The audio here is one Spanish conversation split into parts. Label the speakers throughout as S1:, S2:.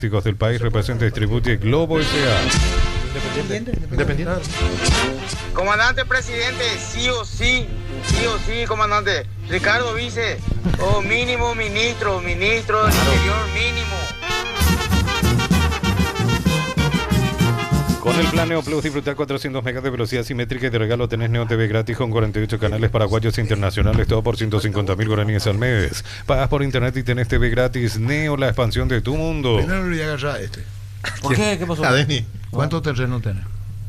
S1: del país representa y distribuye Globo S.A.
S2: Independiente.
S3: Comandante presidente, sí o sí, comandante. Ricardo Vice, o mínimo ministro del Interior mínimo.
S1: Con el plan Neo Plus disfrutar 400 megas de velocidad simétrica y de regalo tenés Neo TV gratis con 48 canales paraguayos e internacionales, todo por 150.000 guaraníes al mes. Pagas por internet y tenés TV gratis. Neo, la expansión de tu mundo.
S2: Primero le voy a agarrar a este.
S4: ¿Por qué? ¿Qué pasó?
S2: A Deni. ¿Cuántos terrenos tenés?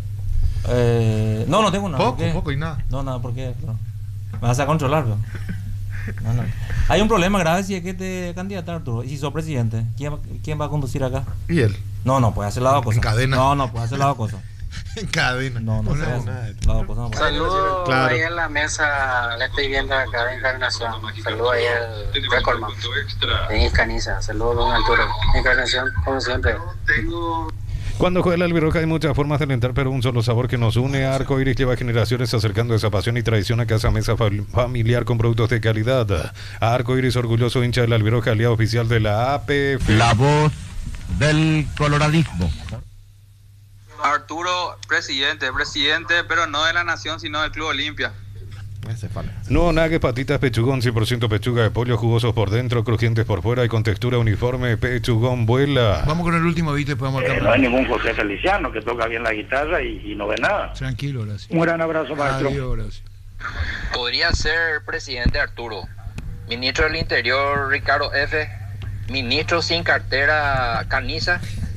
S4: No tengo nada.
S2: Poco y nada.
S4: No, nada, ¿por qué? No. Me vas a controlar, bro. No. Hay un problema grave si es que te candidatas, Arturo. Y si sos presidente, ¿quién va a conducir acá?
S2: ¿Y él?
S4: No, puede hacer las dos cosas.
S2: En cadena.
S4: No, puede hacer las dos cosas.
S2: En cadena.
S4: No puede hacer las dos cosas. No.
S3: Saludos
S2: Claro.
S3: ahí en la mesa, le estoy viendo acá de Encarnación. Saludos ahí al Recordman. En Caniza, saludos don Arturo. Encarnación, como siempre.
S1: Cuando juega el albirroja hay muchas formas de alentar, pero un solo sabor que nos une. Arco Iris lleva generaciones acercando esa pasión y tradición a casa mesa familiar con productos de calidad. Arco Iris, orgulloso hincha del albirroja, aliado oficial de la APF.
S5: La voz del coloradismo.
S6: Arturo, presidente, pero no de la nación, sino del Club Olimpia.
S1: No nagues, patitas, pechugón, 100% pechuga de pollo, jugosos por dentro, crujientes por fuera y con textura uniforme. Pechugón vuela.
S2: Vamos con el último beat y después vamos al
S7: No hay
S2: campeonato.
S7: ningún José Feliciano que toca bien la guitarra y no ve nada.
S2: Tranquilo, gracias.
S7: Un gran abrazo, maestro.
S2: Adiós, gracias.
S8: Podría ser presidente Arturo, ministro del Interior Ricardo F., ministro sin cartera Caniza,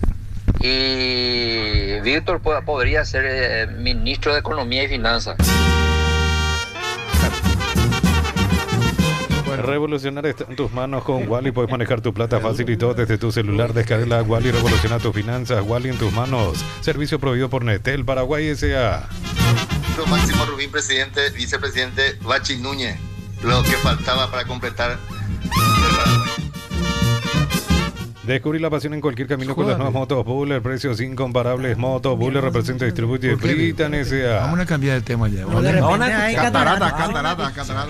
S8: y Víctor podría ser ministro de Economía y Finanzas.
S1: Revolucionar está en tus manos con Wally. Puedes manejar tu plata fácil y todo desde tu celular. Descarga Wally, revoluciona tus finanzas. Wally en tus manos. Servicio proveído por Netel Paraguay S.A.
S9: Máximo Rubín, presidente, vicepresidente Bachi Núñez. Lo que faltaba para completar el Paraguay.
S1: Descubrir la pasión en cualquier camino con las nuevas motos Buller. Precios incomparables. Motos Buller representa y distribuye Britan S.A.
S2: Vamos a cambiar de tema ya.
S10: Catarata.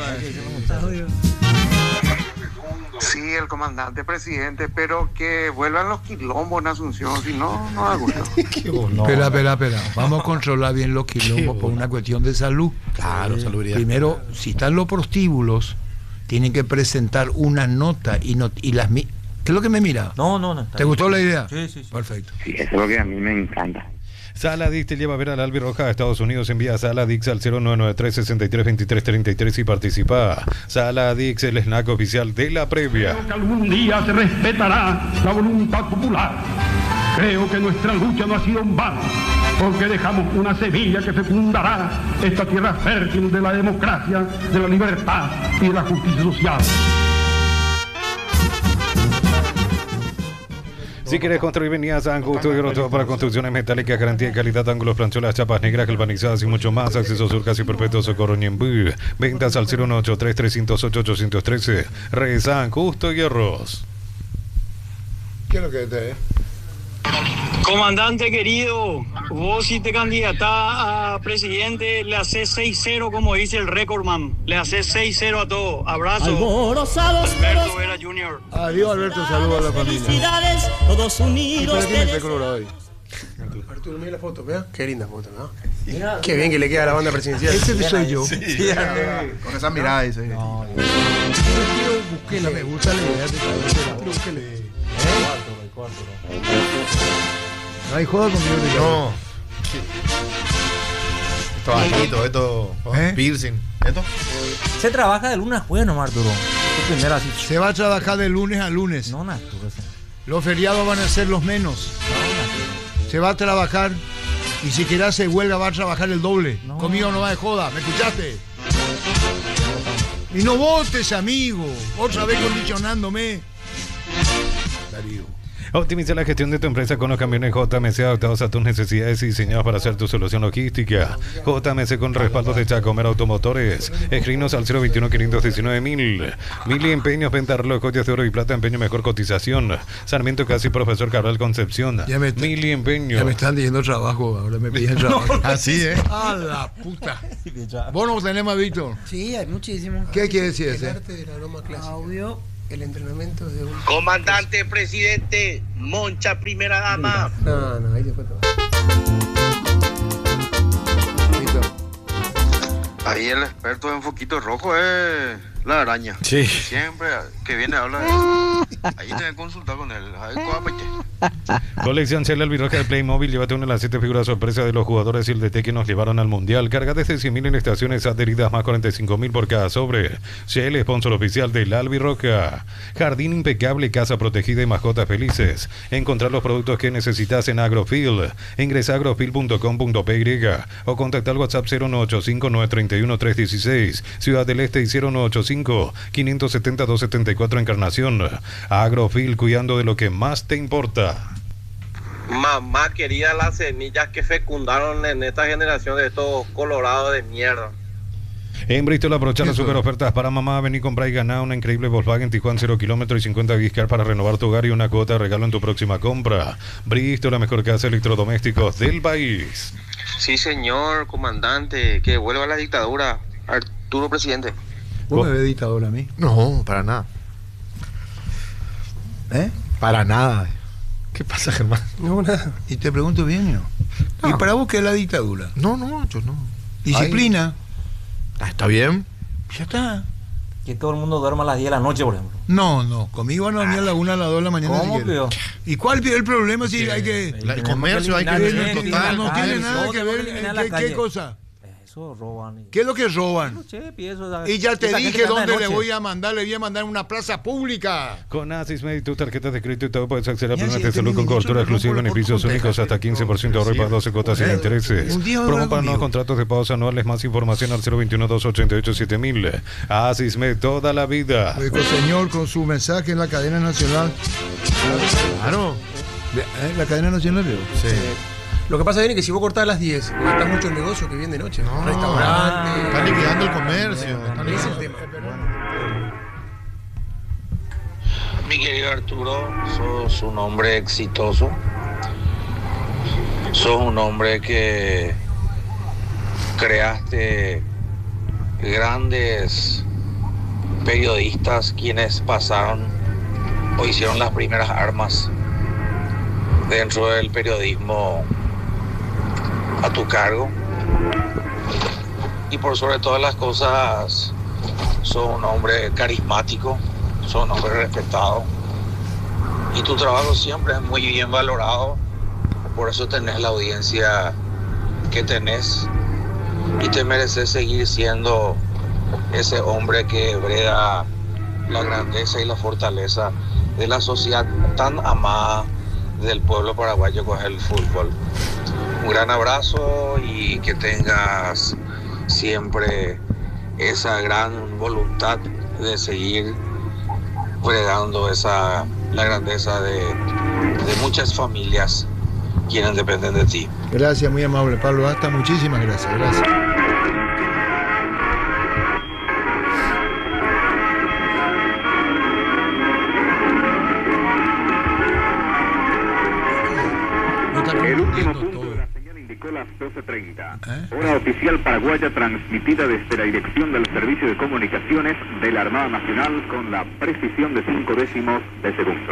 S10: Sí, el comandante presidente, pero que vuelvan los quilombos en Asunción, si no, no da gusto.
S2: Espera. Vamos a controlar bien los quilombos por una cuestión de salud.
S11: Claro, salubridad.
S2: Primero, si están los prostíbulos, tienen que presentar una nota y las... ¿Qué es lo que me mira?
S4: No.
S2: ¿Te gustó la idea?
S4: Sí.
S2: Perfecto.
S7: Sí, eso es lo que a mí me encanta.
S1: Saladix te lleva a ver al albirroja a Estados Unidos. Envía a Saladix al 0993-632333 y participa. Saladix, el snack oficial de la previa.
S12: Creo que algún día se respetará la voluntad popular. Creo que nuestra lucha no ha sido en vano, porque dejamos una semilla que fecundará esta tierra fértil de la democracia, de la libertad y de la justicia social.
S1: Si quieres construir, venía a San Justo y todo para construcciones metálicas, garantía de calidad, ángulos, plancholas, chapas negras, galvanizadas y mucho más. Acceso Surcas y Perpetuo Socorro Ñembú. Ventas al 018-3308-813. Re San Justo y Arroz.
S2: ¿Qué es lo que te
S13: Comandante querido, vos si te candidatás a presidente, le haces 6-0 como dice el Recordman. Le haces 6-0 a todo. Abrazo. Alberto Vera Jr.
S2: Adiós, Alberto, saludos a la familia.
S14: Felicidades, todos unidos.
S2: ¿Y para qué me está colorado hoy?
S11: Arturo, mira la foto, vea. Qué linda foto, ¿no? Qué bien que le queda a la banda presidencial.
S2: Ese soy yo.
S11: Sí, con esa mirada dice.
S2: No, me gusta la idea de no hay joda conmigo.
S11: No. Esto bajito, esto piercing. ¿Esto?
S4: Se trabaja de lunes a jueves nomás, Arturo.
S2: Se va a trabajar de lunes a lunes.
S4: No, Arturo.
S2: Los feriados van a ser los menos. Se va a trabajar y si quieres hacer huelga va a trabajar el doble. Conmigo no va de joda, ¿me escuchaste? Y no votes, amigo. Otra vez condicionándome. Darío.
S1: Optimiza la gestión de tu empresa con los camiones JMC adaptados a tus necesidades y diseñados para ser tu solución logística. JMC con respaldo de Chacomer Automotores. Escrinos al 021-519-1000. Mili Empeños, venta reloj, joyas de oro y plata, empeño mejor cotización. Sarmiento Casi, Profesor Cabral Concepción. Mili Empeños.
S2: Ya me están diciendo trabajo, ahora me piden trabajo.
S11: Así,
S2: A la puta. ¿Vos no tenés más, Víctor?
S15: Sí, hay muchísimo.
S2: ¿Qué quiere decir ese?
S15: Audio
S11: El entrenamiento de un...
S15: Comandante, presidente, Moncha, primera dama.
S11: No, ahí después todo.
S16: Ahí el experto en foquito rojo es la araña.
S1: Sí.
S16: Siempre que viene habla de ahí te voy a consultar con él.
S1: Colección Shell albirroja de Playmobil. Llévate una de las 7 figuras sorpresa de los jugadores y el DT que nos llevaron al Mundial. Carga desde 100.000 en estaciones adheridas más 45.000 por cada sobre. Shell, sponsor oficial del albirroja. Jardín impecable, casa protegida y mascotas felices. Encontrar los productos que necesitas en Agrofil. Ingresa a agrofil.com.py o contacta al WhatsApp 0985-931-316. Ciudad del Este y 0985-570-274 Encarnación. Agrofil, cuidando de lo que más te importa.
S15: Mamá quería las semillas que fecundaron en esta generación de estos colorados de mierda.
S1: En Bristol aprovechar las super ofertas para mamá. Vení, comprar y ganar una increíble Volkswagen Tiguan 0 kilómetros y 50 gigas para renovar tu hogar y una cuota de regalo en tu próxima compra. Bristol, la mejor casa de electrodomésticos del país.
S16: Sí, señor comandante, que vuelva la dictadura. Arturo, presidente.
S2: ¿Vos me ves dictador a mí?
S17: No, para nada. Para nada. ¿Qué pasa, Germán?
S2: No, nada. Y te pregunto bien, ¿no? ¿Y para vos qué es la dictadura?
S17: No, yo no.
S2: ¿Disciplina?
S17: Está bien.
S2: Ya está.
S4: Que todo el mundo duerma a las 10 de la noche, por ejemplo.
S2: No. Conmigo van a dormir a la 1, a las 2 de la mañana.
S4: ¿Cómo,
S2: si
S4: peor?
S2: ¿Y cuál es el problema si hay que...?
S17: El comercio hay que ver total.
S2: No tiene nada que ver. ¿Qué cosa?
S4: Eso roban.
S2: ¿Qué es lo que roban? Y ya te dije dónde le voy a mandar. Le voy a mandar a una plaza pública.
S1: Con Asismed, tus tarjetas de crédito y todo puedes acceder a planes de salud con cobertura exclusiva y beneficios únicos hasta 15% de ahorro y para 12 cuotas sin intereses. Promo para nuevos contratos de pagos anuales. Más información al 021-288-7000. Asismed, toda la vida.
S2: Señor, con su mensaje en la cadena nacional. Claro. La cadena nacional,
S17: sí.
S11: Lo que pasa es que si vos cortás a las 10, gastás mucho el negocio que viene de noche.
S17: No,
S11: restaurante.
S17: Están liquidando el comercio.
S11: Ese es el tema.
S15: Mi querido Arturo, sos un hombre exitoso. Sos un hombre que creaste grandes periodistas quienes pasaron o hicieron las primeras armas dentro del periodismo a tu cargo, y por sobre todas las cosas sos un hombre carismático, sos un hombre respetado y tu trabajo siempre es muy bien valorado, por eso tenés la audiencia que tenés y te mereces seguir siendo ese hombre que brega la grandeza y la fortaleza de la sociedad tan amada del pueblo paraguayo con el fútbol. Un gran abrazo y que tengas siempre esa gran voluntad de seguir bregando la grandeza de muchas familias quienes dependen de ti.
S2: Gracias, muy amable, Pablo. Hasta muchísimas gracias. Gracias.
S12: El último punto de la señal indicó las 12:30. Hora oficial paraguaya transmitida desde la dirección del Servicio de Comunicaciones de la Armada Nacional con la precisión de 5/10 de segundo.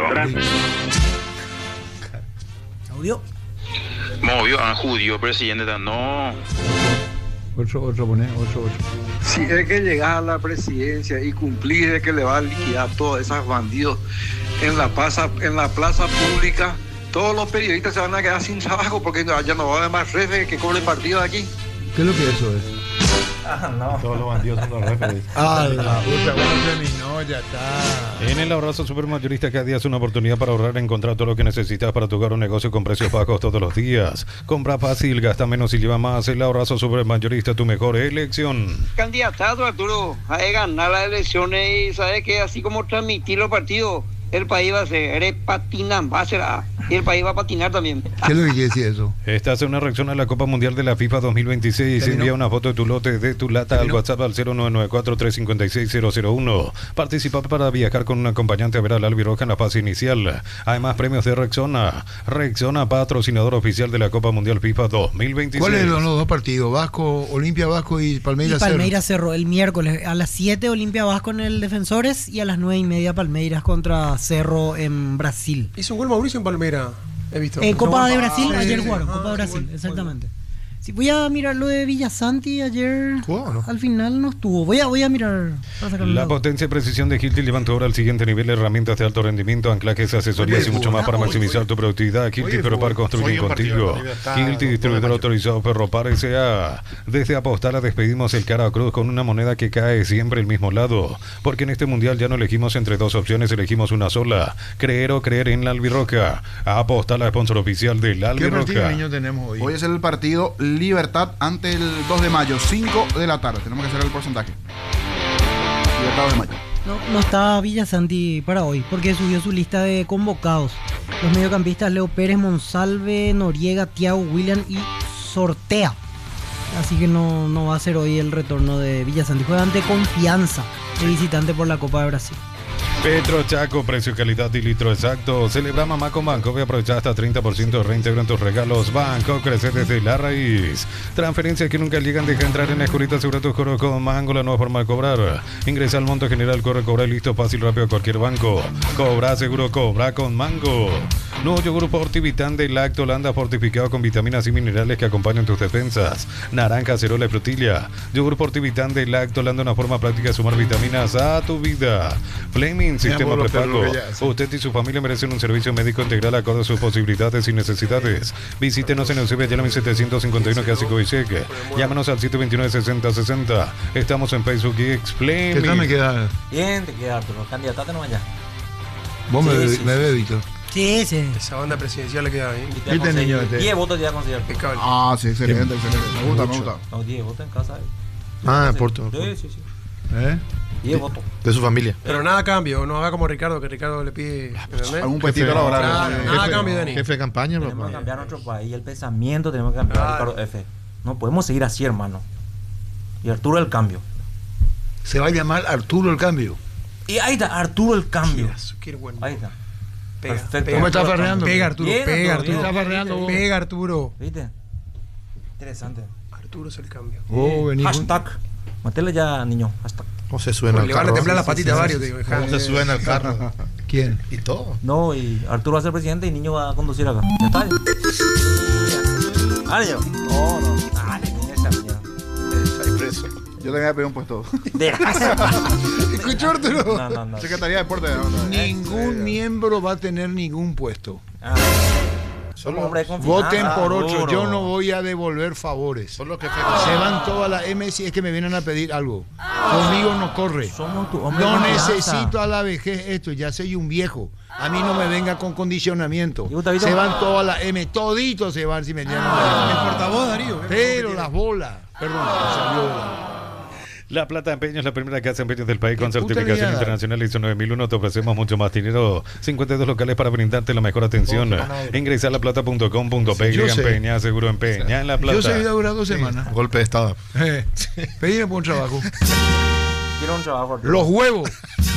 S11: ¿Audio?
S6: Movió a judío, presidente, no.
S2: Otro poné, otro.
S18: Si es que llegas a la presidencia y cumplís de que le va a liquidar todos esos bandidos en la plaza pública, todos los periodistas se van a quedar sin trabajo porque ya no va a haber más reyes que cobre partido de aquí.
S2: ¿Qué es lo que eso es?
S4: No.
S1: Todos los bandidos son los referees.
S2: La puta, bueno, terminó, ya está.
S1: En el Abrazo Supermayorista cada día es una oportunidad para ahorrar, encontrar todo lo que necesitas para tu hogar o negocio con precios bajos todos los días. Compra fácil, gasta menos y lleva más. El Abrazo Supermayorista, tu mejor elección.
S13: Candidato, Arturo, a ganar las elecciones y sabes que así como transmitir los partidos, el país va a ser patinambá, será.
S19: Y el país va a patinar también.
S2: ¿Qué es lo que quiere decir eso?
S1: Esta es una reacción a la Copa Mundial de la FIFA 2026. Envía una foto de tu lote de tu lata al WhatsApp al 0994-356-001. Participa para viajar con un acompañante a ver al Albiroja en la fase inicial. Además, premios de Rexona. Rexona, patrocinador oficial de la Copa Mundial FIFA 2026.
S2: ¿Cuáles son los dos partidos? Vasco, Olimpia Vasco y Palmeiras Cerro.
S20: Palmeiras Cerro el miércoles a las 7 Olimpia Vasco en el Defensores y a las 9:30 Palmeiras contra Cerro en Brasil.
S11: Hizo un gol Mauricio en Palmeiras, he visto.
S20: Copa de Brasil,
S11: sí,
S20: ayer jugaron, Copa de Brasil, exactamente. Si voy a mirar lo de Villasanti ayer, al final no estuvo. Voy a mirar para sacarlo.
S1: La potencia y precisión de Hilti levanta ahora al siguiente nivel: herramientas de alto rendimiento, anclajes, asesorías y mucho más para maximizar tu productividad. Hilti Ferropar construye contigo. Hilti, distribuidor autorizado Ferropar S.A. Desde Apostala despedimos el cara a cruz con una moneda que cae siempre el mismo lado, porque en este mundial ya no elegimos entre dos opciones, elegimos una sola: creer o creer en la Albirroja. Apostala, sponsor oficial de la Albirroja.
S2: ¿Qué partido tenemos hoy?
S21: Hoy es el partido Libertad ante el 2 de mayo, 5 de la tarde. Tenemos que hacer el porcentaje. Libertad 2 de mayo.
S20: No está Villasanti para hoy, porque subió su lista de convocados. Los mediocampistas Leo Pérez, Monsalve, Noriega, Thiago, William y Sortea. Así que no va a ser hoy el retorno de Villasanti. Juega ante Confianza, de visitante por la Copa de Brasil.
S1: Petro Chaco, precio, calidad y litro exacto. Celebra mamá con Banco y aprovecha hasta 30% de reintegro en tus regalos. Banco, crece desde la raíz. Transferencias que nunca llegan, deja entrar en Escurita, asegura tus cobros con Mango, la nueva forma de cobrar. Ingresa al monto general, corre, cobra y listo, fácil, rápido a cualquier banco. Cobra seguro, cobra con Mango. Nuevo yogur Fortivitán de Lactolanda, fortificado con vitaminas y minerales que acompañan tus defensas. Naranja, cerola y frutilla. Yogur Fortivitán de Lactolanda, una forma práctica de sumar vitaminas a tu vida. Fleming, sistema prepago. Usted y su familia merecen un servicio médico integral acorde a sus posibilidades y necesidades. Visítenos en Eusebio Ayala 1751, Clásico y Seque. Llámanos al 729-6060. Estamos en Facebook y Fleming.
S2: ¿Qué tal me queda?
S4: Bien, te queda, Arturo. Candidatate nomás ya.
S2: Vos me ves, Víctor.
S20: Sí.
S11: Esa banda presidencial le queda bien.
S2: ¿Viste el niño este?
S4: 10 votos ya conseguir.
S21: Ah, sí, excelente. Me gusta.
S4: No, 10 votos en casa.
S17: Porto.
S4: Sí.
S17: 10 votos. De su familia.
S11: Pero nada cambio, no haga como Ricardo, que Ricardo le pide
S21: algún puestito laboral.
S11: Nada cambio, Dani.
S17: Jefe de campaña,
S4: tenemos que cambiar nuestro país, el pensamiento tenemos que cambiar, Ricardo F. No podemos seguir así, hermano. Y Arturo el cambio.
S2: Se va a llamar Arturo el cambio.
S4: Y ahí está, Arturo el cambio.
S11: Qué bueno.
S4: Ahí está.
S11: Perfecto.
S2: ¿Cómo está farreando?
S11: Pega Arturo, pega Arturo.
S2: Está farreando vos.
S11: Pega Arturo.
S4: ¿Viste? Interesante.
S11: Arturo es el cambio.
S4: Hashtag. Matele ya, niño. Hashtag.
S17: ¿Cómo se suena al
S11: Le
S17: carro?
S11: van a temblar las patitas varios.
S17: ¿Cómo se suena al carro?
S2: ¿Quién?
S17: Y todo.
S4: No, y Arturo va a ser presidente y niño va a conducir acá. Ya está. Niño. No. Dale, niño, esa mía.
S21: Ahí preso. Yo te voy a pedir un puesto.
S2: ¿Escuchó, Arturo?
S4: No.
S21: Secretaría de Deportes.
S2: Ningún miembro va a tener ningún puesto.
S4: Somos hombres de confianza.
S2: Voten por otro. Yo no voy a devolver favores.
S17: Son los que
S2: se van todas las MC. Es que me vienen a pedir algo. Conmigo no corre.
S4: Somos tu hombre
S2: No
S4: de confianza.
S2: necesito a la vejez esto. Ya soy un viejo. A mí no me venga con condicionamiento.
S4: David,
S2: Se van todas las M. Toditos se van si me llaman.
S11: El portavoz, Darío.
S2: Pero las bolas. Perdón, salió de la...
S1: La Plata Empeño es la primera casa de empeños del país con
S2: Qué puta
S1: certificación
S2: liada.
S1: internacional ISO 9001. Te ofrecemos mucho más dinero. 52 locales para brindarte la mejor atención. Ingresa a laplata.com.pe.
S2: Yo sé.
S1: Empeña, seguro empeña en La Plata.
S2: Yo sé que dura 2 semanas.
S17: Golpe de estado.
S2: Pedime por un trabajo.
S4: Quiero un trabajo. Arturo.
S2: Los huevos.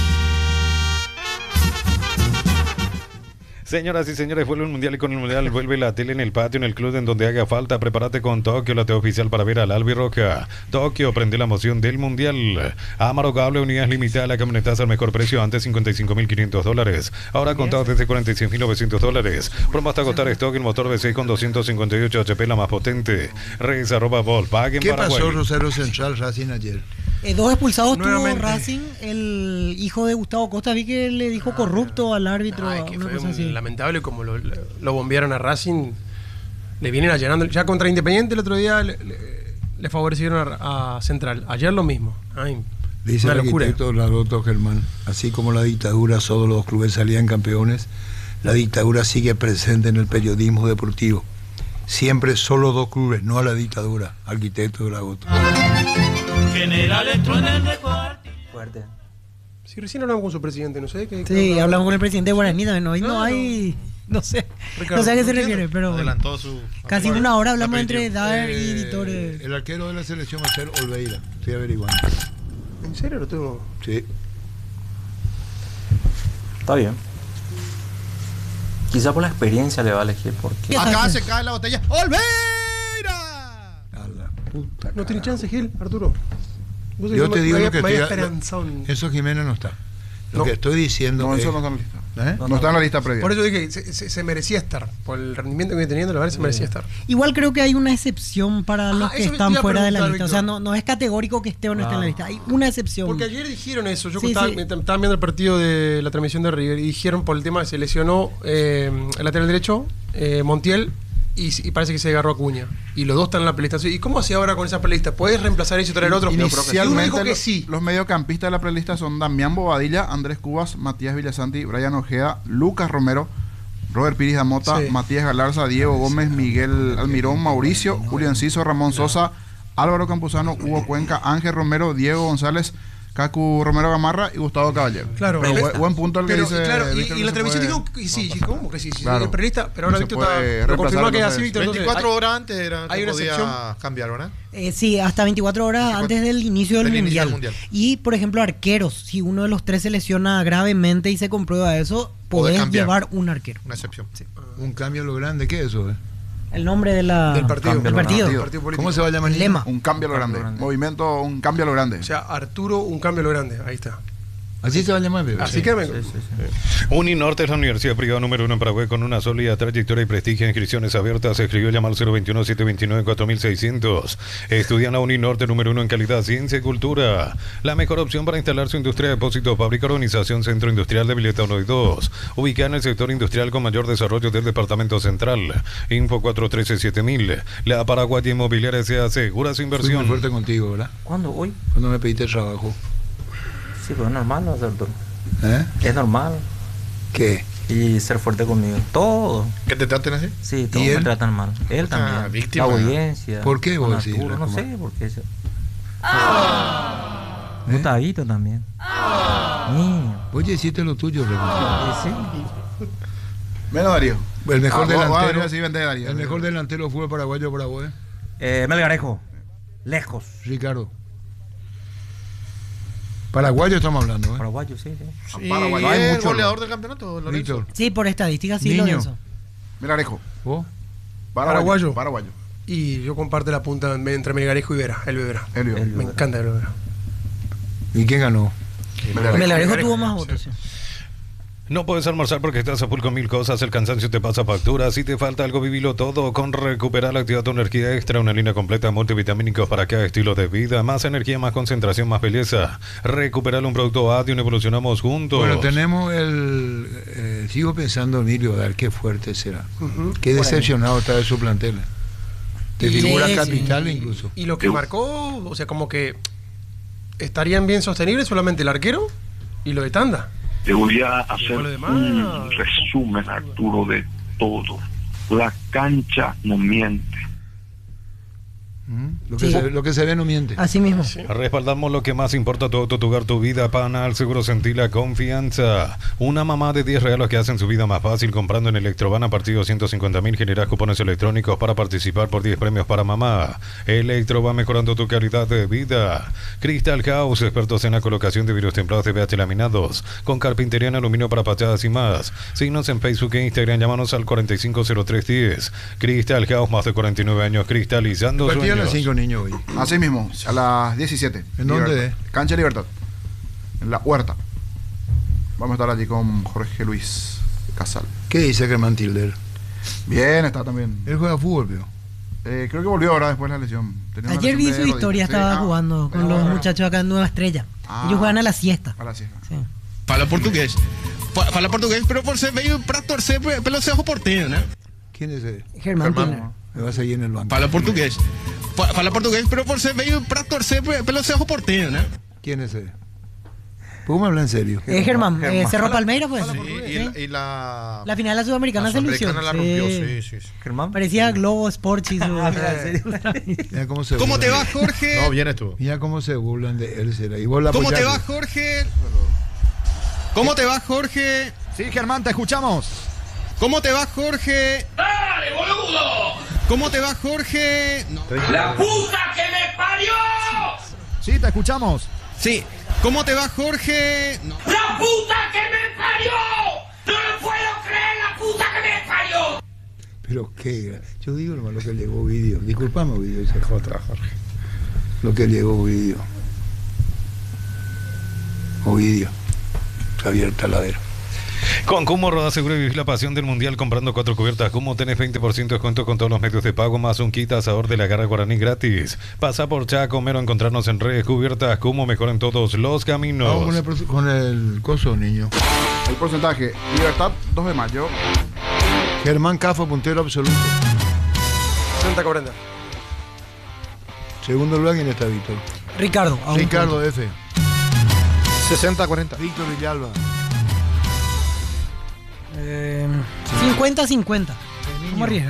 S1: Señoras y señores, vuelve el mundial y con el mundial vuelve la tele en el patio, en el club, en donde haga falta. Prepárate con Tokio, la TV oficial para ver al Albirroja. Tokio, prende la emoción del mundial. Amaro Cable, unidades limitadas, la camionetaza al mejor precio, antes $55.500. Ahora contados desde $46.900. Promo hasta agotar stock, el motor V6 con 258 HP, la más potente. Reyes @Volkswagen
S2: ¿Qué
S1: Paraguay.
S2: pasó Rosario Central Racing ayer?
S20: 2 expulsados tuvo
S11: Nuevamente.
S20: Racing. El hijo de Gustavo Costa vi que le dijo corrupto al árbitro.
S11: Ay, que
S20: una
S11: fue
S20: cosa así.
S11: lamentable como lo bombearon a Racing. Le vienen allanando. Ya contra Independiente el otro día le favorecieron a Central. Ayer lo mismo. Ay,
S2: Dice
S11: una
S2: el
S11: locura.
S2: arquitecto Laroto Germán, así como la dictadura, solo los clubes salían campeones, la dictadura sigue presente en el periodismo deportivo. Siempre solo 2 clubes, no a la dictadura. Arquitecto Laroto.
S14: Generales truenan de cuarto.
S4: Fuerte.
S11: Si recién hablamos con su presidente, no sé qué.
S20: Sí, hablamos con el presidente de Guaraní también. Hoy no
S11: Claro.
S20: hay No sé.
S17: Ricardo,
S20: No sé a qué se
S17: no
S20: refiere,
S17: entiendo.
S20: pero bueno.
S17: Adelantó su.
S20: Casi una hora hablamos
S17: aperitivo.
S20: entre Dar y Vittorio.
S2: El arquero de la selección va a ser Olveira. Estoy averiguando.
S11: ¿En serio lo tengo?
S2: Sí.
S4: Está bien. Quizá por la experiencia le va a elegir porque.
S17: Acá se cae la botella. ¡Olveira!
S11: No tiene chance, Gil, Arturo. Vos
S2: Yo te digo lo que
S11: vaya
S2: estoy.
S11: esperanzado en-
S2: Eso Jiménez no está. Lo
S11: No.
S2: que estoy diciendo
S21: No,
S2: es.
S21: eso no está en la lista.
S2: ¿Eh?
S21: No está en la lista previa.
S11: Por eso dije, se merecía estar. Por el rendimiento que viene teniendo, la verdad se merecía estar.
S20: Igual creo que hay una excepción para los que
S11: eso te
S20: están
S11: iba a
S20: fuera de la
S11: preguntar,
S20: lista. O sea,
S11: Víctor.
S20: no es categórico que esté o no esté en la lista. Hay una excepción.
S11: Porque ayer dijeron eso. Yo
S20: Sí,
S11: estaba,
S20: sí.
S11: estaba viendo el partido de la transmisión de River y dijeron por el tema que se lesionó el lateral derecho, Montiel, y parece que se agarró Acuña. Y los dos están en la pelista. ¿Y cómo hacía ahora con esa pelista? ¿Puedes reemplazar eso y traer otro? Y uno
S21: Inicialmente
S11: dijo que sí.
S21: los mediocampistas de la prelista son Damián Bobadilla, Andrés Cubas, Matías Villasanti, Brian Ojeda, Lucas Romero, Robert Piris Damota,
S11: Sí.
S21: Matías Galarza, Diego Gómez, Miguel Almirón, Mauricio, Julio Enciso, Ramón Sosa, Álvaro Campuzano, Hugo Cuenca, Ángel Romero, Diego González, Cacu Romero Gamarra y Gustavo Caballero.
S11: Claro,
S21: Pero buen punto el que dice.
S11: claro,
S21: Víctor,
S11: y
S21: que
S11: la
S21: se
S11: transmisión
S21: puede-
S11: dijo que sí, ¿cómo que sí? Sí,
S21: Claro.
S11: es periodista, pero ahora
S21: Se
S11: Víctor
S21: puede
S11: lo confirmó que es
S21: reemplazar,
S11: así, Víctor.
S17: 24
S11: hay-
S17: horas antes era
S11: hay
S17: que
S11: una
S17: podía
S11: excepción.
S17: cambiar, ¿verdad?
S20: Sí, hasta 24 horas antes del inicio del
S17: Del inicio
S20: mundial.
S17: del mundial.
S20: Y, por ejemplo, arqueros. Si uno de los tres se lesiona gravemente y se comprueba eso,
S17: Podés
S20: podés
S17: cambiar.
S20: llevar un arquero.
S17: Una excepción.
S2: Un cambio a lo grande, ¿qué es eso?
S20: El nombre de la...
S11: Del partido.
S20: Del partido.
S2: ¿Cómo se va a llamar?
S20: El lema.
S21: Un cambio a lo grande. Movimiento, un cambio a lo grande.
S11: O sea, Arturo, un cambio a lo grande. Ahí está.
S2: Así se va a llamar, bebé.
S11: Así que
S1: Uninorte es la universidad privada número 1 en Paraguay con una sólida trayectoria y prestigio. Inscripciones abiertas. Se escribió llamar al 021-729-4600. Estudia en la Uninorte número 1 en calidad, ciencia y cultura. La mejor opción para instalar su industria de depósito, fábrica, organización, centro industrial de Villeta 1 y 2. Ubicada en el sector industrial con mayor desarrollo del departamento central. Info 413-7000. La Paraguaya Inmobiliaria se asegura su
S2: Fui
S1: inversión.
S2: muy fuerte contigo, ¿verdad?
S4: ¿Cuándo? ¿Hoy?
S2: Cuando me pediste trabajo.
S4: Sí, pero es normal, ¿no, Arturo?
S2: ¿Eh?
S4: Es normal.
S2: ¿Qué?
S4: Y ser fuerte conmigo. Todo.
S17: ¿Que te traten así?
S4: Sí, todos
S2: ¿Y
S4: me
S2: él?
S4: tratan mal. Él también.
S17: víctima.
S4: La audiencia.
S2: ¿Por qué
S4: con
S2: vos decís,
S4: Arturo, no
S2: Rafa?
S4: sé, porque... Gustavito también. Niño.
S2: Oye, hiciste lo tuyo, Rafa.
S4: Sí.
S21: Menos Darío.
S2: El mejor delantero.
S21: Así vende Darío.
S2: El mejor delantero fue paraguayo para vos,
S4: Melgarejo. Lejos.
S2: Ricardo. Paraguayo estamos hablando, ¿eh?
S4: Paraguayo, sí.
S17: ¿Y
S21: Paraguay.
S17: es
S2: hay
S17: el
S2: mucho,
S17: goleador del campeonato, Lorenzo?
S2: Víctor.
S20: Sí, por estadística, sí,
S2: Niño.
S20: Lorenzo.
S21: Melarejo.
S2: ¿Vos?
S11: Paraguayo.
S21: Paraguayo.
S11: Y yo comparto la punta entre Melgarejo y Vera, el Vera.
S21: Elvio.
S11: Me encanta el Vera.
S2: ¿Y quién ganó?
S20: Melgarejo tuvo más votos. Sí.
S1: No puedes almorzar porque estás a full con mil cosas, el cansancio te pasa factura, si te falta algo vivilo todo con Recuperar la Activa tu Energía Extra, una línea completa de multivitamínicos para cada estilo de vida, más energía, más concentración, más belleza. Recuperar un producto Adium, evolucionamos juntos.
S2: Bueno, tenemos el... sigo pensando, Emilio, a ver qué fuerte será. Qué decepcionado está de su plantel. De
S11: Y-
S2: figura
S11: sí,
S2: capital
S11: sí.
S2: incluso.
S11: Y lo que marcó, o sea, como que estarían bien sostenibles solamente el arquero y lo de Tanda.
S12: Te voy a hacer
S11: Lo demás.
S12: un resumen, Arturo, de todo. La cancha no miente.
S2: Lo que se ve no miente.
S20: Así mismo.
S1: Respaldamos lo que más importa, tu auto, tu hogar, tu vida. Panal Seguro Sentir la confianza. Una mamá de 10 regalos que hacen su vida más fácil comprando en Electroban a partir de 250.000. Generas cupones electrónicos para participar por 10 premios para mamá. Electroban mejorando tu calidad de vida. Crystal House, expertos en la colocación de vidrios templados de BH laminados. Con carpintería en aluminio para fachadas y más. Síguenos en Facebook e Instagram. Llámanos al 450310. Crystal House, más de 49 años cristalizando
S2: Partieron
S21: sueños.
S2: a 5 niños hoy.
S21: Así mismo, a las 17.
S2: ¿En dónde?
S21: Libertad. Cancha Libertad. En la Huerta. Vamos a estar allí con Jorge Luis Casal.
S2: ¿Qué dice Germán Tilder?
S21: Bien, está también.
S2: Él juega fútbol, veo.
S21: Creo que volvió ahora después de la lesión. Tenía una
S20: Ayer vi
S21: lesión
S20: su
S21: de
S20: historia,
S21: rodilla.
S20: estaba
S21: Sí,
S20: jugando con los muchachos acá en Nueva Estrella. Ellos juegan a la siesta.
S21: A la siesta.
S20: Sí.
S19: Fala português. Fala português, pero você veio para torcer pelo Cerro Porteño, né?
S2: ¿Quién es ese?
S20: Germán Tilder.
S2: Me vas a ir en el banco.
S19: Fala português. Fala português, pero você veio para torcer pelo Cerro Porteño, né?
S2: ¿Quién es ese? ¿Puedo me hablar en serio?
S20: Germán, Cerro Palmeira, pues.
S17: Y la
S20: La final de la Sudamericana se lució.
S17: Sudamericana la rompió, sí.
S4: Germán.
S20: Parecía Globo Sports y su...
S2: Mira cómo se
S19: ¿Cómo te
S2: burlan.
S19: va, Jorge?
S17: No, bien estuvo.
S2: Mira cómo se burlan de él, será. Y vos la
S19: ¿Cómo te va,
S2: apoyaste.
S19: Jorge? ¿Cómo te va, Jorge?
S21: Sí, Germán, te escuchamos.
S19: ¿Cómo te va, Jorge?
S14: ¡Dale, boludo!
S19: ¿Cómo te va, Jorge? No.
S14: ¡La puta que me parió!
S3: Sí, te escuchamos.
S19: Sí. ¿Cómo te va, Jorge? No.
S14: ¡La puta que me parió! ¡No lo puedo creer, la puta que me parió!
S2: Pero qué, yo digo hermano lo que llegó Ovidio. Disculpame, Ovidio, dice Jorge. Lo que llegó Ovidio. Ovidio. Javier Talavera.
S1: Con Cumo Roda Seguro y vivir la pasión del mundial comprando 4 cubiertas Cumo tenés 20% de descuento con todos los medios de pago más un kit asador de la garra guaraní gratis. Pasa por Chaco Mero a encontrarnos en redes cubiertas Cumo mejor en todos los caminos.
S2: Vamos con el coso, niño.
S21: El porcentaje. Libertad, 2 de mayo.
S2: Germán Cafo, puntero absoluto.
S11: 60-40.
S2: Segundo lugar, ¿quién está, Víctor?
S20: Ricardo.
S2: Ricardo F.
S17: 60-40.
S2: Víctor Villalba.
S20: 50-50. ¿Cómo arriesgar?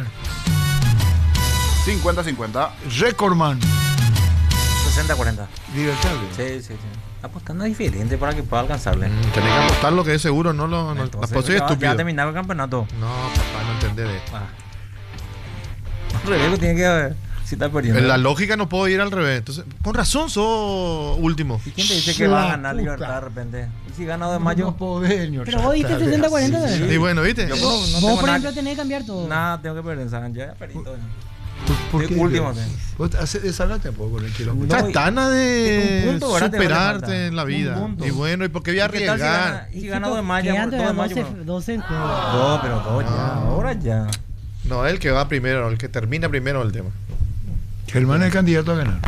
S21: 50-50.
S2: Recordman.
S4: 60-40.
S2: Libertad.
S4: Sí. Apostando es diferente para que pueda alcanzarle.
S17: Tenés que apostar lo que es seguro, no lo.
S4: Entonces,
S17: apostar es estúpido.
S4: Ya terminaba el campeonato.
S17: No, papá, no entendés de esto.
S4: Al revés, tiene que haber. Si está perdiendo.
S17: En la lógica no puedo ir al revés. Entonces, con razón sos último.
S4: ¿Y quién te dice que va a ganar Libertad de repente? ¿Y si gana de mayo?
S2: No podés,
S20: pero vos diste 60-40.
S17: Y bueno, ¿viste?
S20: Vos, por ejemplo, tenés que cambiar todo.
S4: Nada, tengo que perder. Yo ya perdí todo.
S2: ¿Por qué?
S4: Último.
S2: Vos desalaste un poco con el kilómetro.
S17: Estás tana de
S4: punto,
S17: superarte en la vida. Y bueno, ¿y por qué voy a arriesgar?
S4: Y si ganó de mayo.
S20: Dos en juego.
S4: No, pero dos ya. Ahora ya.
S17: No, el que va primero, el que termina primero el tema.
S2: Germán es candidato a ganar.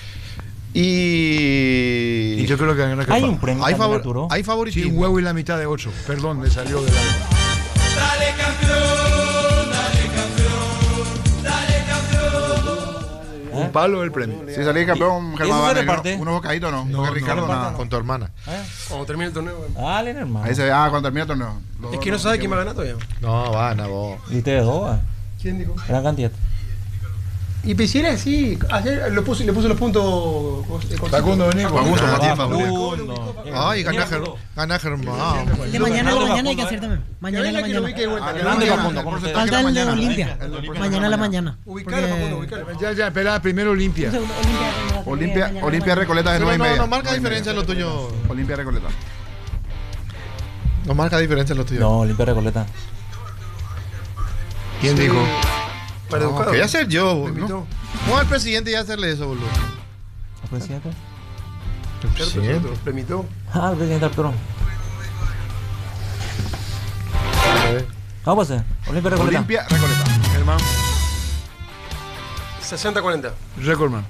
S17: Y
S2: yo creo que ganar.
S4: Hay un premio.
S17: Hay favoritismo.
S2: Sí, un huevo y la mitad de 8. Perdón, me salió del alma.
S14: Dale campeón, dale campeón, dale campeón.
S2: Un palo el premio.
S21: Si salís campeón, Germán va a
S4: reparte?
S21: unos bocaditos, ¿no?
S2: No,
S21: Ricardo, nada.
S17: Con tu hermana.
S11: Cuando termine el torneo.
S4: Dale, hermano.
S21: Ahí se ve, cuando termina el torneo.
S11: Es que no sabe quién va a ganar todavía.
S17: No, van a vos.
S4: ¿Viste de dos?
S11: ¿Quién dijo?
S4: Gran cantidad.
S11: Y Piscina, sí, ayer le puse los puntos.
S2: Facundo, vení.
S17: Ay, gana Germán.
S20: De mañana a la mañana hay que hacer también. Mañana a la mañana. Falta el de Olimpia. Mañana a la mañana.
S2: Ubicar, Ya, espera, primero Olimpia.
S21: Olimpia Recoleta de 9:30.
S17: No marca diferencia lo tuyo.
S21: Olimpia Recoleta.
S17: No marca diferencia lo tuyo.
S4: No, Olimpia Recoleta.
S2: ¿Quién dijo?
S11: Para educado.
S17: ¿Qué voy a hacer yo, boludo? ¿Cómo al presidente y hacerle eso, boludo?
S4: ¿El presidente?
S17: ¿El presidente?
S11: Permitió.
S4: El presidente Arturo. Vamos a hacer. Olimpia Recoleta.
S21: Olimpia Recoleta.
S2: Germán.
S11: 60-40.
S2: Recordman.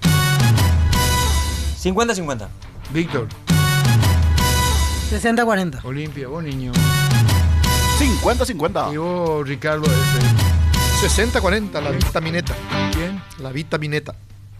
S4: 50-50.
S2: Víctor.
S20: 60-40.
S2: Olimpia, vos niño.
S21: 50-50.
S2: Y vos, Ricardo.
S17: 60-40, la vitamineta.
S2: ¿Quién?
S17: La vitamineta.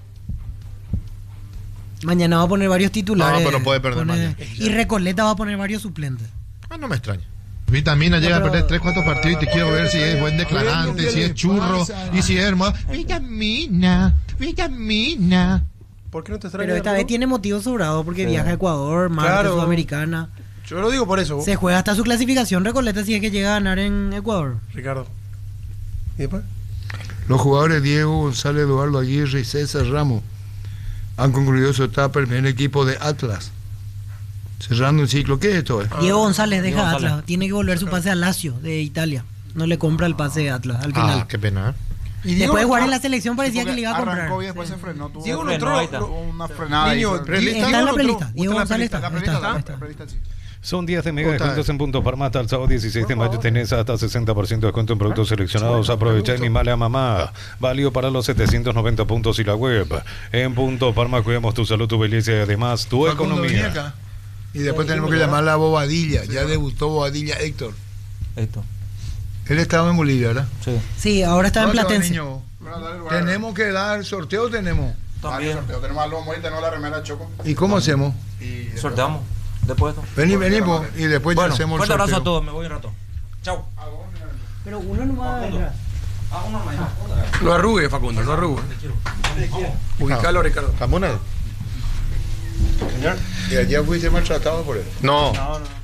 S20: Mañana va a poner varios titulares.
S17: No, pero no puede perder mañana.
S20: Y Recoleta va a poner varios suplentes.
S17: No me extraña. Vitamina llega a perder 3-4 partidos y te quiero ver si es buen declarante, si es churro y si es hermoso. Vitamina.
S11: ¿Por qué no te extraña?
S20: Pero esta vez tiene motivo sobrado porque viaja a Ecuador, marca Sudamericana.
S11: Yo lo digo por eso.
S20: Se juega hasta su clasificación Recoleta si es que llega a ganar en Ecuador.
S11: Ricardo. ¿Y después?
S2: Los jugadores Diego González, Eduardo Aguirre y César Ramos han concluido su etapa en el equipo de Atlas. Cerrando un ciclo. ¿Qué es esto?
S20: Diego González deja Atlas. Tiene que volver su pase a Lazio de Italia. No le compra el pase de Atlas al final.
S17: Qué pena.
S20: Y después de jugar en la selección parecía que le iba a comprar.
S21: Arrancó y después se frenó.
S11: Diego no entró.
S21: Una frenada.
S20: Está en la prelista. Diego González está.
S1: Son días de mega descuentos en Punto Parma hasta el sábado 16 de mayo. Tenés hasta 60% de descuento en productos seleccionados. Aprovecha y male a mamá. Válido para los 790 puntos y la web. En Punto Parma cuidamos tu salud, tu belleza y además tu economía.
S2: Y después tenemos que llamarla a Bobadilla. Ya debutó Bobadilla Héctor. Él estaba en Bolivia, ¿verdad?
S20: Sí, ahora está en Platense.
S2: Tenemos que dar sorteo, tenemos.
S21: También. Tenemos algo muy, tenemos la remera Choco.
S2: ¿Y cómo hacemos?
S4: Sorteamos. Después de esto.
S2: Venimos y después ya hacemos el sorteo.
S4: Fuerte abrazo a todos, me voy un rato. Chau.
S20: Pero uno no va a entrar.
S11: Lo arrugue, Facundo, lo arrugue. Ubicalo, Ricardo.
S17: Camona.
S2: Señor. ¿Y ayer fuiste maltratado por él?
S17: No.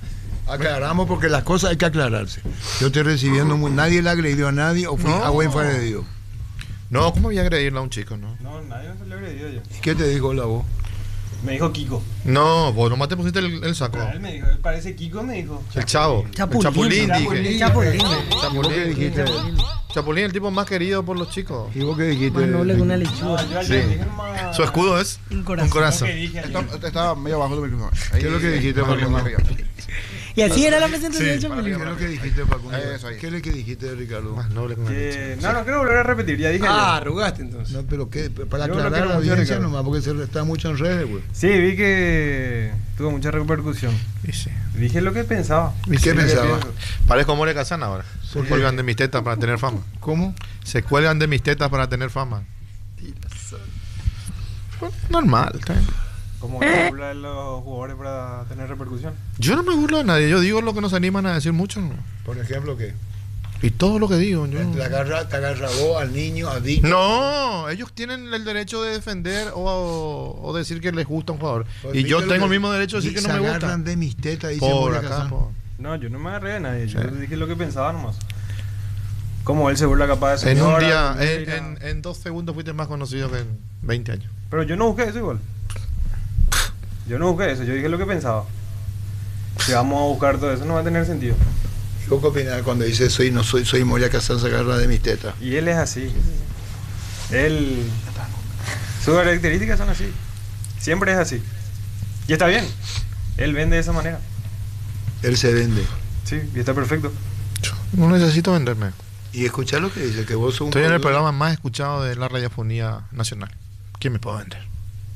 S2: Aclaramos porque las cosas hay que aclararse. Yo estoy recibiendo, nadie le agredió a nadie o fue a buen fue agredido.
S17: No, ¿cómo voy a agredirle a un chico?
S5: No, nadie se le agredió yo.
S2: ¿Y qué te dijo la voz?
S5: Me dijo Kiko.
S17: No, vos nomás te pusiste el saco.
S5: Pero él me dijo, parece Kiko, me dijo.
S17: El chavo.
S20: Chapulín.
S17: El Chapulín, dije.
S20: Chapulín.
S2: ¿Y vos qué dijiste?
S17: Chapulín, el tipo más querido por los chicos.
S2: ¿Y vos qué dijiste?
S20: Más noble que una lechuga.
S17: Sí. Su escudo es
S20: un corazón.
S21: Estaba medio bajo tu micrófono.
S2: ¿Qué es lo que dijiste, Facundo?
S20: Y así era la presentación de Chapulín.
S2: ¿Qué es lo que dijiste, Facundo?
S21: Eso ahí.
S2: ¿Qué es lo que dijiste, Ricardo?
S17: más noble que una lechuga.
S5: No quiero volver a repetir, ya dije.
S11: Arrugaste entonces.
S2: No, pero ¿qué? Para
S5: Yo
S2: aclarar
S5: lo
S2: a la
S5: quiero mucho,
S2: audiencia
S5: Ricardo.
S2: nomás, porque se está mucho en redes, güey.
S5: Sí, vi que tuvo mucha repercusión.
S17: Sí.
S5: Dije lo que pensaba.
S2: ¿Y qué pensaba?
S5: pienso.
S17: Parezco Moria Kazan ahora. Se cuelgan de mis tetas para tener fama.
S2: ¿Cómo?
S17: Se cuelgan de mis tetas para tener fama. Bueno, normal, está bien.
S5: Como se burla de los jugadores para tener repercusión.
S17: Yo no me burlo de nadie, yo digo lo que nos animan a decir mucho. ¿No?
S2: Por ejemplo, ¿qué?
S17: Y todo lo que digo. Yo...
S2: Te agarra vos al niño, a Víctor.
S17: No, ellos tienen el derecho de defender o decir que les gusta un jugador.
S2: Pues
S17: y yo
S2: Víctor
S17: tengo
S2: lo
S17: el mismo derecho de decir que no me
S2: Se
S17: gusta.
S2: agarran de mis tetas, dice
S17: Por
S2: Moria
S17: acá,
S2: Kazan.
S17: por...
S5: No, yo no me agarré de nadie. Yo dije lo que pensaba nomás. Como él se burla capaz de
S17: En un
S5: señora,
S17: día, en 2 segundos fuiste más conocido que en 20 años.
S5: Pero yo no busqué eso igual. Yo no busqué eso, yo dije lo que pensaba. Si vamos a buscar todo eso no va a tener sentido.
S2: ¿Vos qué opinás cuando dice soy Moria Kazan, se agarra de mis tetas?
S5: Y él es así. Él... Sus características son así. Siempre es así. Y está bien. Él vende de esa manera.
S2: Él se vende.
S5: Sí, y está perfecto.
S17: No necesito venderme.
S2: Y escuchar lo que dice, que vos sos un...
S17: Estoy en el programa más escuchado de la radiofonía nacional. ¿Quién me puede vender?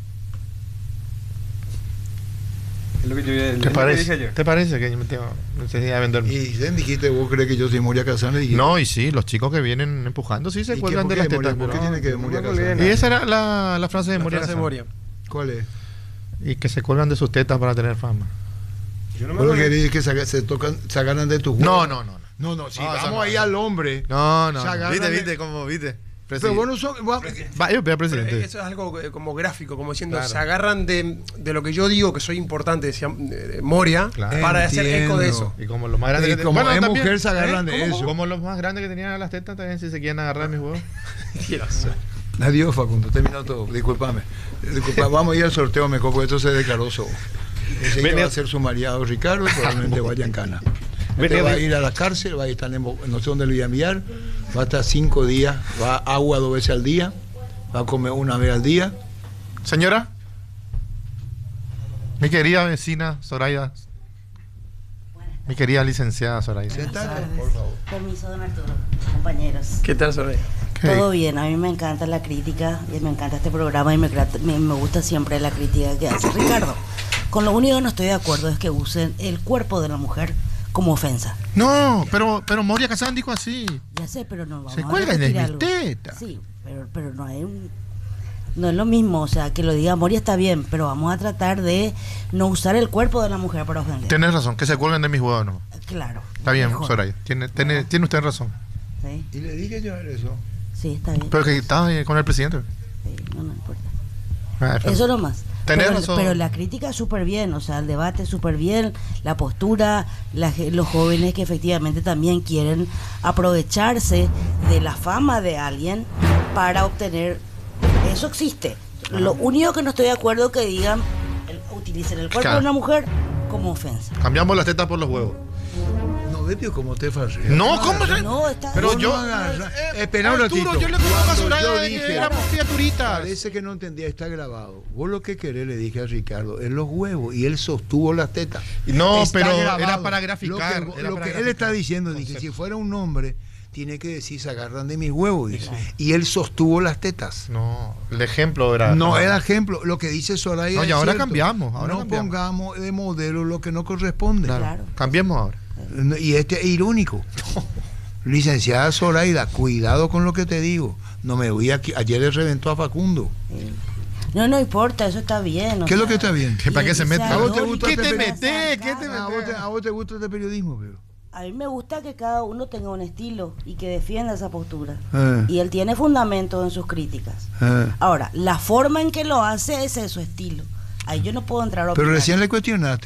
S5: Es lo que yo
S17: ¿Te parece? ¿Te parece que yo me tengo necesidad de venderme?
S2: Y dijiste, vos crees que yo soy Moria Kazan.
S17: No, y sí, los chicos que vienen empujando sí se cuelgan de las tetas.
S2: ¿Por qué tiene que ver Moria Kazan?
S17: Y esa era la frase de Moria
S11: Frase de
S17: Kazan.
S11: Moria.
S2: ¿Cuál es?
S17: Y que se cuelgan de sus tetas para tener fama.
S2: ¿Vos lo que querés que se agarran de tus huevos?
S17: No,
S2: si vamos ahí al hombre.
S17: No.
S2: ¿Viste
S17: cómo viste?
S2: Pero vos no sos...
S17: Yo veo presidente.
S11: Eso es algo como gráfico, como diciendo,
S17: Claro.
S11: se agarran de lo que yo digo que soy importante, decía Moria,
S17: Claro.
S11: para hacer eco de eso.
S17: Y como los más grandes
S2: Y como es mujer se agarran de eso.
S17: Como los más grandes que tenían las tetas también si se quieren agarrar de mis huevos.
S2: Adiós, Facundo, terminó todo. Disculpame. Vamos a ir al sorteo mejor porque esto se declaró solo. Ese que va a ser sumariado Ricardo, probablemente vaya en cana. Va a ir a la cárcel, va a estar no sé dónde lo voy a enviar, va a estar 5 días, va a agua 2 veces al día, va a comer 1 vez al día.
S17: Señora, mi querida vecina Zoraida, mi querida licenciada Zoraida.
S2: Sentate, por favor.
S22: Permiso, don Arturo, compañeros.
S11: ¿Qué tal, Zoraida?
S22: Todo bien, a mí me encanta la crítica y me encanta este programa y me gusta siempre la crítica que hace Ricardo. Con lo único que no estoy de acuerdo es que usen el cuerpo de la mujer como ofensa.
S17: No, pero Moria Kazan dijo así.
S22: Ya sé, pero no vamos
S17: Se
S22: a
S17: cuelgan de
S22: repetir
S17: mis
S22: algo.
S17: tetas.
S22: Sí, pero no es no es lo mismo, o sea, que lo diga Moria está bien, pero vamos a tratar de no usar el cuerpo de la mujer para ofender.
S17: Tenés razón, que se cuelguen de mis huevos, ¿no?
S22: Claro.
S17: Está bien,
S22: mejor.
S17: Zoraida. Tiene usted razón.
S22: ¿Sí?
S2: Y le dije yo eso.
S22: Sí, está bien.
S17: Pero que estaba con el presidente.
S22: Sí, no importa.
S17: Pero
S22: Eso nomás.
S17: Tenés
S22: pero,
S17: razón.
S22: pero la crítica súper bien, o sea, el debate súper bien, la postura, los jóvenes que efectivamente también quieren aprovecharse de la fama de alguien para obtener, eso existe. Lo único que no estoy de acuerdo es que digan, utilicen el cuerpo
S17: Claro.
S22: de una mujer como ofensa.
S17: Cambiamos las tetas por los huevos.
S2: No, vete como te fácil.
S17: No, ¿cómo?
S22: No, está
S17: Pero
S2: No,
S17: yo.
S2: no hagas. Espera un
S17: Arturo,
S2: ratito.
S17: yo le conozco a
S2: Cuando
S17: Zoraida
S2: yo
S17: de que
S2: dije,
S17: éramos criaturitas.
S2: Parece que no entendía, está grabado. Vos lo que querés, le dije a Ricardo, es los huevos y él sostuvo las tetas.
S17: No,
S2: Está
S17: pero
S2: grabado.
S17: era para graficar.
S2: Lo que,
S17: era
S2: lo
S17: para
S2: que él
S17: graficar.
S2: está diciendo, dije, si fuera un hombre, tiene que decir, se agarran de mis huevos. Dice. Y él sostuvo las tetas.
S17: No, el ejemplo era.
S2: No era ejemplo. Lo que dice Zoraida.
S17: No, y
S2: es
S17: ahora
S2: cierto.
S17: cambiamos. Ahora
S2: no
S17: cambiamos.
S2: pongamos de modelo lo que no corresponde.
S22: Claro.
S17: Cambiemos ahora.
S2: Y este es irónico. Licenciada Zoraida, cuidado con lo que te digo. No me voy aquí. Ayer le reventó a Facundo.
S22: No importa, eso está bien.
S2: ¿Qué es lo que está bien?
S17: ¿Para qué se mete?
S2: ¿A vos te gusta
S17: ¿Qué
S2: este
S17: te
S2: periodismo?
S17: metes? ¿Qué te metes?
S2: ¿A vos te gusta este periodismo? Pero?
S22: A mí me gusta que cada uno tenga un estilo y que defienda esa postura.
S2: Ah.
S22: Y él tiene fundamento en sus críticas. Ahora, la forma en que lo hace, ese es su estilo. Ahí yo no puedo entrar a
S2: Pero
S22: opinar.
S2: recién le cuestionaste.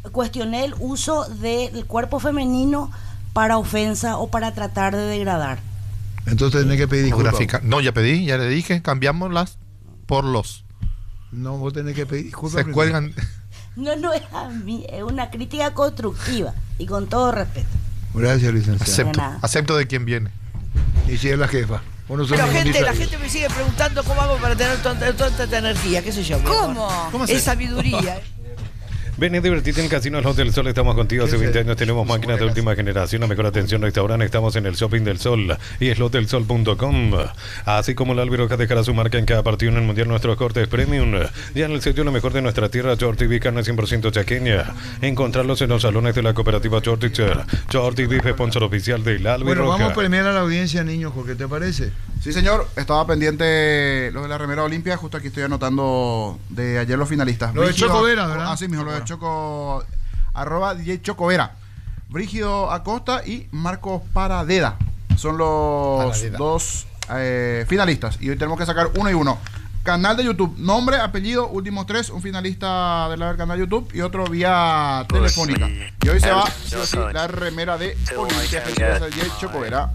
S22: cuestioné el uso del cuerpo femenino para ofensa o para tratar de degradar.
S21: Entonces tenés que pedir disculpas.
S17: No, ya pedí, ya le dije, cambiamos las por los.
S2: No, vos tenés que pedir disculpas.
S17: Se cuelgan.
S22: No es a mí, es una crítica constructiva y con todo respeto.
S2: Gracias, licenciado.
S17: Acepto de quien viene.
S2: Y si es la jefa.
S8: Pero la gente me sigue preguntando cómo hago para tener toda esta energía, qué sé yo.
S22: ¿Cómo?
S8: Es sabiduría.
S1: Ven y divertirte en Casino El Hotel Sol. Estamos contigo hace 20 años. Tenemos máquinas de última generación, la mejor atención restaurante. Estamos en el Shopping del Sol y slotelsol.com. Así como la Albiroja dejará su marca en cada partido en el Mundial. Nuestros cortes premium. Ya en el sello lo mejor de nuestra tierra. Short TV, carne 100% chaqueña. Encontrarlos en los salones de la cooperativa Shorticher. Short TV, sponsor oficial de la Albiroja.
S2: Bueno, vamos a premiar a la audiencia, niños, ¿qué te parece?
S21: Sí, señor. Estaba pendiente lo de la remera Olimpia. Justo aquí estoy anotando de ayer los finalistas.
S2: Lo de Choco Vera, ¿verdad?
S21: Así mismo, lo de Choco... @DJ Choco Vera. Brígido Acosta y Marcos Paradeda. Son los dos finalistas. Y hoy tenemos que sacar uno y uno. Canal de YouTube. Nombre, apellido, últimos tres. Un finalista del canal de YouTube y otro vía telefónica. Y hoy se va la remera de Olimpia. DJ Choco Vera.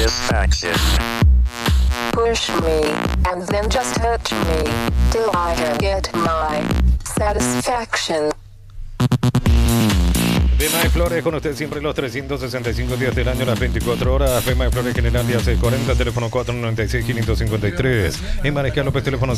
S9: Push me, and then just touch me, till I can get my satisfaction.
S1: Fema de Flores, con usted siempre los 365 días del año, las 24 horas. Fema de Flores, General Díaz 40, teléfono 496-553. En Mariscal López, teléfono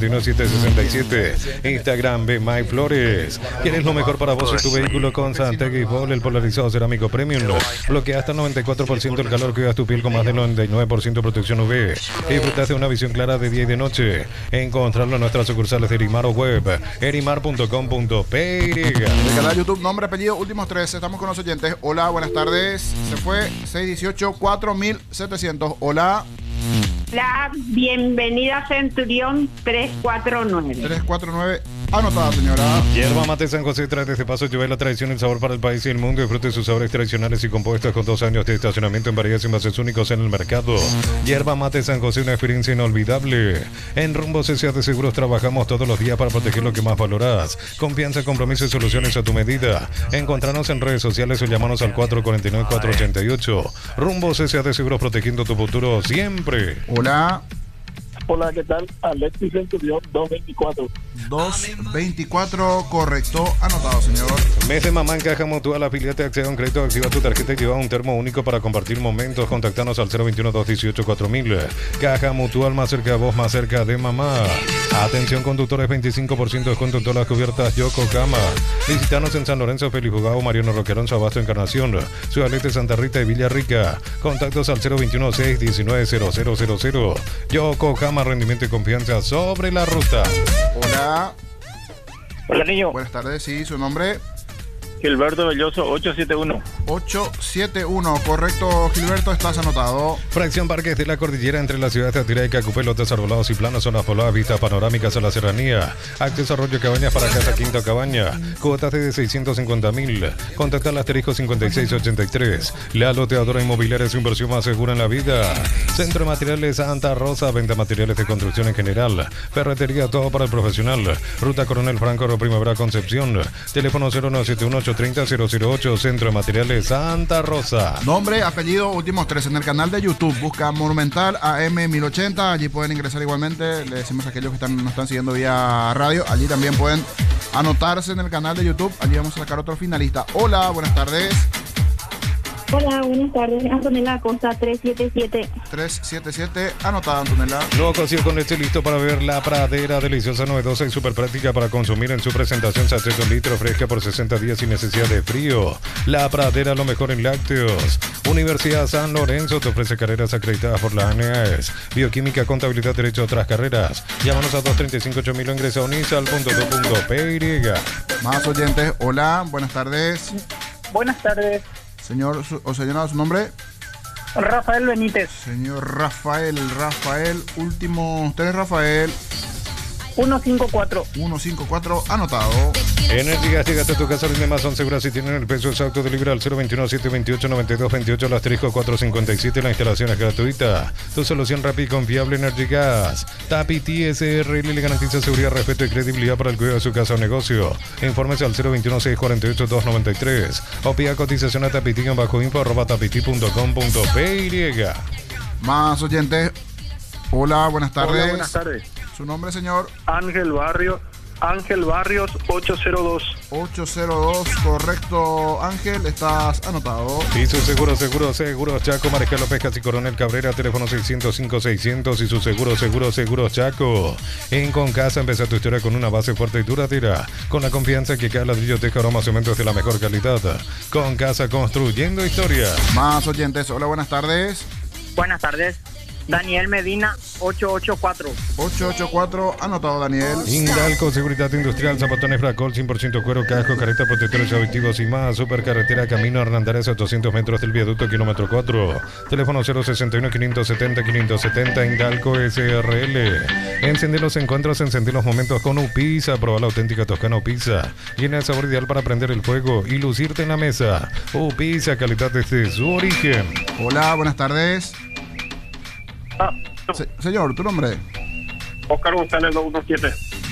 S1: 679-767. Instagram, Fema de Flores. ¿Quieres lo mejor para vos y tu vehículo con Santegui Vol, el polarizado cerámico premium? Bloquea hasta 94% el calor, cuidas tu piel con más del 99% de protección UV. Disfrutas de una visión clara de día y de noche. Encontrarlo en nuestras sucursales de Erimar o web, erimar.com.py.
S21: El canal de YouTube, nombre, apellido, últimos tres. Estamos con los oyentes. Hola, buenas tardes. Se fue 618-4700. Hola.
S23: La bienvenida Centurión 349.
S21: 349. Anotada, señora.
S1: Hierba Mate San José trae desde Paso lleva la tradición y el sabor para el país y el mundo. Disfrute de sus sabores tradicionales y compuestos con 2 años de estacionamiento en variedades y envases únicos en el mercado. Hierba Mate San José, una experiencia inolvidable. En Rumbo CCA de Seguros trabajamos todos los días para proteger lo que más valorás. Confianza, compromiso y soluciones a tu medida. Encontrarnos en redes sociales o llamarnos al 449-488. Rumbo CCA de Seguros, protegiendo tu futuro siempre.
S21: Hola.
S24: Hola, ¿qué tal? Alexis Centurión 224.
S21: 224, correcto. Anotado, señor.
S1: Mes de mamá en Caja Mutual, afiliate, accede a un crédito, activa tu tarjeta y lleva un termo único para compartir momentos. Contactanos al 021-218-4000. Caja Mutual, más cerca de vos, más cerca de mamá. Atención conductores, 25% de descuento en todas las cubiertas Yokohama. Visítanos en San Lorenzo, Feliz Jugado, Mariano Roquerón, Sabasto, Encarnación, Ciudad Este, Santa Rita y Villarrica. Contactos al 021-619-0000. Yokohama, rendimiento y confianza sobre la ruta.
S21: Hola.
S24: Hola, niño.
S21: Buenas tardes, sí, su nombre.
S24: Gilberto Belloso 871.
S21: 871, correcto, Gilberto, estás anotado.
S1: Fracción Parques de la Cordillera, entre las ciudades de Atirá y Cacupé, lotes arbolados y planos, zonas pobladas, vistas panorámicas a la serranía. Acceso a Arroyo Cabañas para Casa Quinta Cabaña. Cuotas de 650.000. Contacta al asterisco 5683. La loteadora inmobiliaria es su inversión más segura en la vida. Centro de Materiales Santa Rosa, venta materiales de construcción en general. Ferretería, todo para el profesional. Ruta Coronel Franco, Primavera Concepción. Teléfono 0971-830-008, Centro de Materiales Santa Rosa.
S21: Nombre, apellido, últimos tres. En el canal de YouTube busca Monumental AM 1080. Allí pueden ingresar igualmente. Le decimos a aquellos que nos están siguiendo vía radio. Allí también pueden anotarse en el canal de YouTube. Allí vamos a sacar otro finalista. Hola, buenas tardes.
S23: Hola, buenas tardes. Antonella Acosta 377.
S21: 377, anotada, Antonella.
S1: Nuevo cocido con leche listo para ver La Pradera, deliciosa, novedosa y súper práctica para consumir en su presentación. Sachet de 1 litro, fresca por 60 días sin necesidad de frío. La Pradera, lo mejor en lácteos. Universidad San Lorenzo te ofrece carreras acreditadas por la ANEAES. Bioquímica, contabilidad, derecho a otras carreras. Llámanos a 235-8000 o ingresa a unisal.do.py.
S21: Más oyentes, hola, buenas tardes.
S24: Buenas tardes.
S21: Señor, o señora, ¿su nombre?
S24: Rafael Benítez.
S21: Señor Rafael, último. ¿Usted es Rafael?
S23: 154.
S21: 154, anotado.
S1: Energy Gas llega hasta tu casa, rinde más, son seguras y tienen el peso exacto de libra al 021-728-9228, al asterisco 457. La instalación es gratuita. Tu solución rápida y confiable, Energy Gas. Tapiti SRL le garantiza seguridad, respeto y credibilidad para el cuidado de su casa o negocio. Informes al 021-648-293 o pida cotización a tapiti-info@tapiti.com.py.
S21: Más oyentes. Hola, buenas tardes.
S24: Hola, buenas tardes.
S21: ¿Su nombre, señor?
S24: Ángel Barrios, 802.
S21: 802, correcto, Ángel, estás anotado.
S1: Y su seguro Chaco, Mariscal López Casi Coronel Cabrera, teléfono 605-600 y su seguro Chaco. En Concasa empieza tu historia con una base fuerte y duradera, con la confianza que cada ladrillo, teja, aroma, cemento es de la mejor calidad. Concasa, construyendo historia.
S21: Más oyentes, hola, buenas tardes.
S23: Buenas tardes. Daniel Medina, 884.
S21: 884, anotado, Daniel.
S1: Indalco, seguridad industrial, zapatones Fracol, 100% cuero, casco, careta, protectores auditivos y más. Supercarretera, camino Hernandarias a 800 metros del viaducto, kilómetro 4. Teléfono 061-570-570, Indalco SRL. Encender los encuentros, encender los momentos con Upisa. Proba la auténtica Toscana Upisa. Llena el sabor ideal para prender el fuego y lucirte en la mesa. Upisa, calidad desde su origen.
S21: Hola, buenas tardes. Señor, ¿tu nombre?
S24: Oscar González, 217.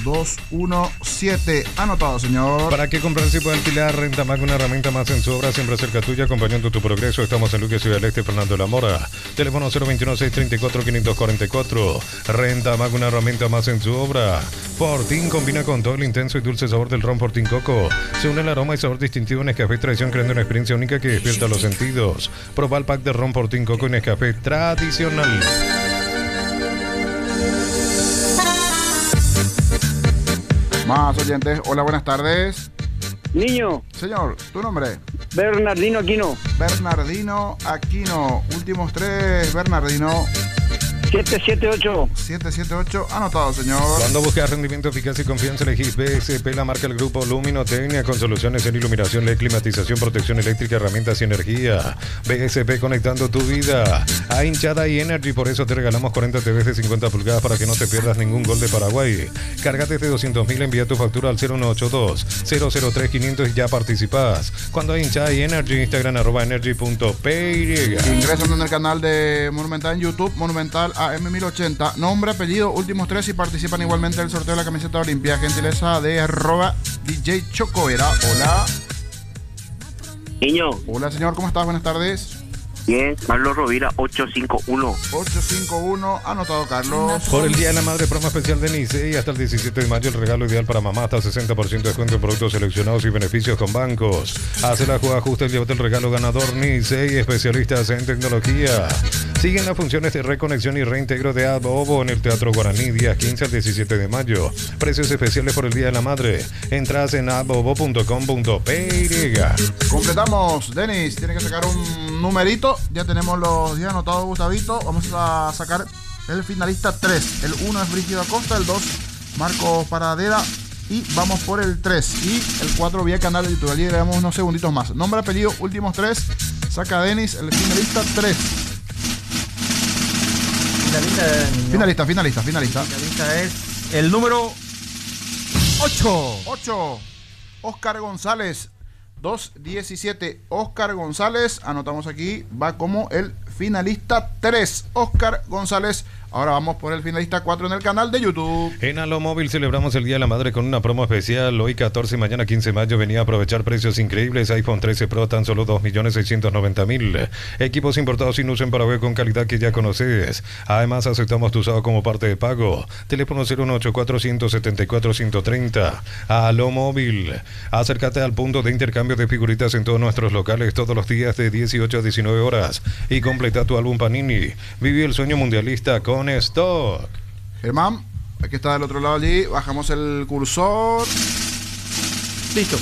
S21: 217, anotado, señor.
S1: ¿Para qué comprar si puede alquilar? Renta Mac, una herramienta más en su obra, siempre cerca tuya, acompañando tu progreso. Estamos en Luque, Ciudad del Este, Fernando de la Mora. Teléfono 021-634-544. Renta Mac, una herramienta más en su obra. Fortín combina con todo el intenso y dulce sabor del ron Fortín Coco. Se une el aroma y sabor distintivo en Nescafé Tradición, creando una experiencia única que despierta los sentidos. Proba el pack de ron Fortín Coco y Nescafé Tradicional.
S21: Más oyentes, hola, buenas tardes.
S24: Niño.
S21: Señor, ¿tu nombre?
S24: Bernardino Aquino.
S21: Bernardino Aquino, últimos tres, Bernardino.
S24: 778.
S21: 778, anotado, señor.
S1: Cuando buscas rendimiento, eficacia y confianza, elegís BSP, la marca del grupo Luminotecnia, con soluciones en iluminación, LED, climatización, protección eléctrica, herramientas y energía. BSP, conectando tu vida. A hinchada y Energy, por eso te regalamos 40 TVs de 50 pulgadas para que no te pierdas ningún gol de Paraguay. Cárgate de 200.000, envía tu factura al 0182-003-500 y ya participás. Cuando hay hinchada y Energy, Instagram @energy.py.
S21: Ingresan en el canal de Monumental en YouTube, Monumental AM1080, nombre, apellido, últimos tres y participan igualmente del sorteo de la camiseta Olimpia, gentileza de @DJ Chocoera. Hola.
S24: Niño.
S21: Hola, señor, ¿cómo estás? Buenas tardes.
S24: Bien, Carlos Rovira, 851.
S21: 851, anotado, Carlos.
S1: Por el Día de la Madre, promo especial de Nice y hasta el 17 de mayo el regalo ideal para mamá, hasta 60% de descuento en productos seleccionados y beneficios con bancos. Hace la jugada justa y llévate el regalo ganador. Nice y especialistas en tecnología. Siguen las funciones de reconexión y reintegro de Abobo en el Teatro Guaraní, días 15 al 17 de mayo. Precios especiales por el Día de la Madre. Entras en abobo.com.py.
S21: Completamos, Denis, tiene que sacar un numerito. Ya tenemos los días anotados, Gustavito. Vamos a sacar el finalista 3. El 1 es Brígido Acosta, el 2 Marcos Paradera y vamos por el 3. Y el 4 vía canal de YouTube. Allí le damos unos segunditos más. Nombre, apellido, últimos 3. Saca Denis, el finalista 3. Finalista.
S3: Finalista es el número 8.
S21: 8. Oscar González. 217. Oscar González, anotamos aquí, va como el finalista 3. Oscar González. Ahora vamos por el finalista 4 en el canal de YouTube.
S1: En Alomóvil celebramos el Día de la Madre con una promo especial. Hoy 14 y mañana 15 de mayo venía a aprovechar precios increíbles. iPhone 13 Pro tan solo 2.690.000. Equipos importados sin uso en Paraguay con calidad que ya conoces. Además aceptamos tu usado como parte de pago. Teléfono 0184-174-130. Alomóvil. Acércate al punto de intercambio de figuritas en todos nuestros locales todos los días de 18 a 19 horas. Y completa tu álbum Panini. Vive el sueño mundialista con Stock.
S21: Germán, aquí está del otro lado allí. Bajamos el cursor. Listo.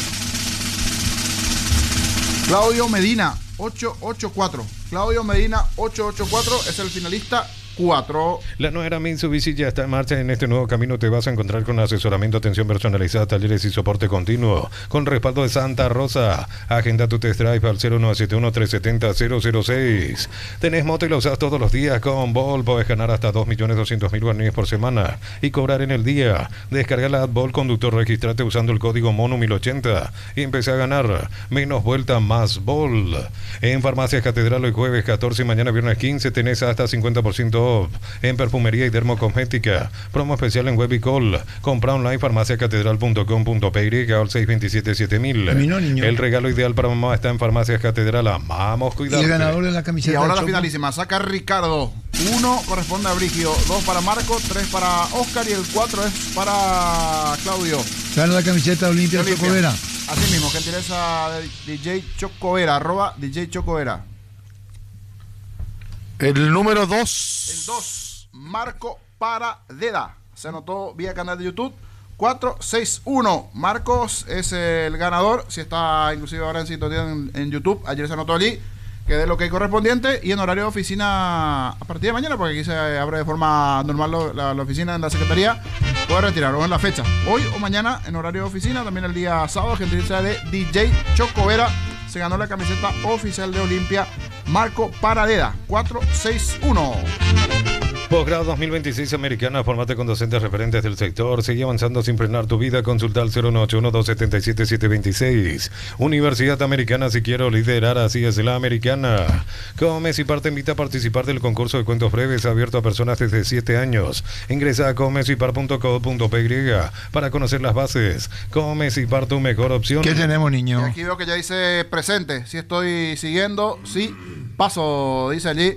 S21: Claudio Medina, 884. Claudio Medina, 884 es el finalista 4.
S1: La nueva Mitsubishi ya está en marcha. En este nuevo camino te vas a encontrar con asesoramiento, atención personalizada, talleres y soporte continuo. Con respaldo de Santa Rosa. Agenda tu test drive al 0971-370-006. Tenés moto y la usas todos los días con Vol. Podés ganar hasta 2.200.000 guaraníes por semana y cobrar en el día. Descarga la app Vol Conductor, registrate usando el código MONU1080 y empecé a ganar. Menos vuelta, más Vol. En Farmacias Catedral hoy jueves 14 y mañana viernes 15 tenés hasta 50% off en perfumería y dermocosmética. Promo especial en web y call. Compra online farmaciacatedral.com.py al 627-7000. El regalo ideal para mamá está en Farmacias Catedral. Amamos, cuidado.
S2: Y el ganador de la camiseta.
S21: Y ahora la
S2: Choco.
S21: finalísima. Saca Ricardo. 1 corresponde a Brigio, 2 para Marco, 3 para Oscar y el 4 es para Claudio.
S2: Gana la camiseta Olimpia Chocovera.
S21: Así mismo, gentileza de DJ Chocovera, @DJ Chocovera.
S2: El número 2.
S21: El 2, Marco Paradeda. Se anotó vía canal de YouTube. 461. Marcos es el ganador. Si está inclusive ahora en sintonía en YouTube. Ayer se anotó allí. Que dé lo que hay correspondiente. Y en horario de oficina a partir de mañana, porque aquí se abre de forma normal la oficina en la Secretaría. Puede retirar o en la fecha. Hoy o mañana en horario de oficina. También el día sábado. Gentileza de DJ Chocovera. Se ganó la camiseta oficial de Olimpia. Marco Paradeda. 461.
S1: Posgrado 2026 Americana, formate con docentes referentes del sector. Sigue avanzando sin frenar tu vida. Consulta al 0981-277-726. Universidad Americana, si quiero liderar, así es la Americana. Comes y Par te invita a participar del concurso de cuentos breves abierto a personas desde 7 años. Ingresa a comesipar.co.py para conocer las bases. Comes y Par, tu mejor opción.
S2: ¿Qué tenemos, niño?
S21: Y aquí veo que ya dice presente. Si estoy siguiendo, sí, paso, dice allí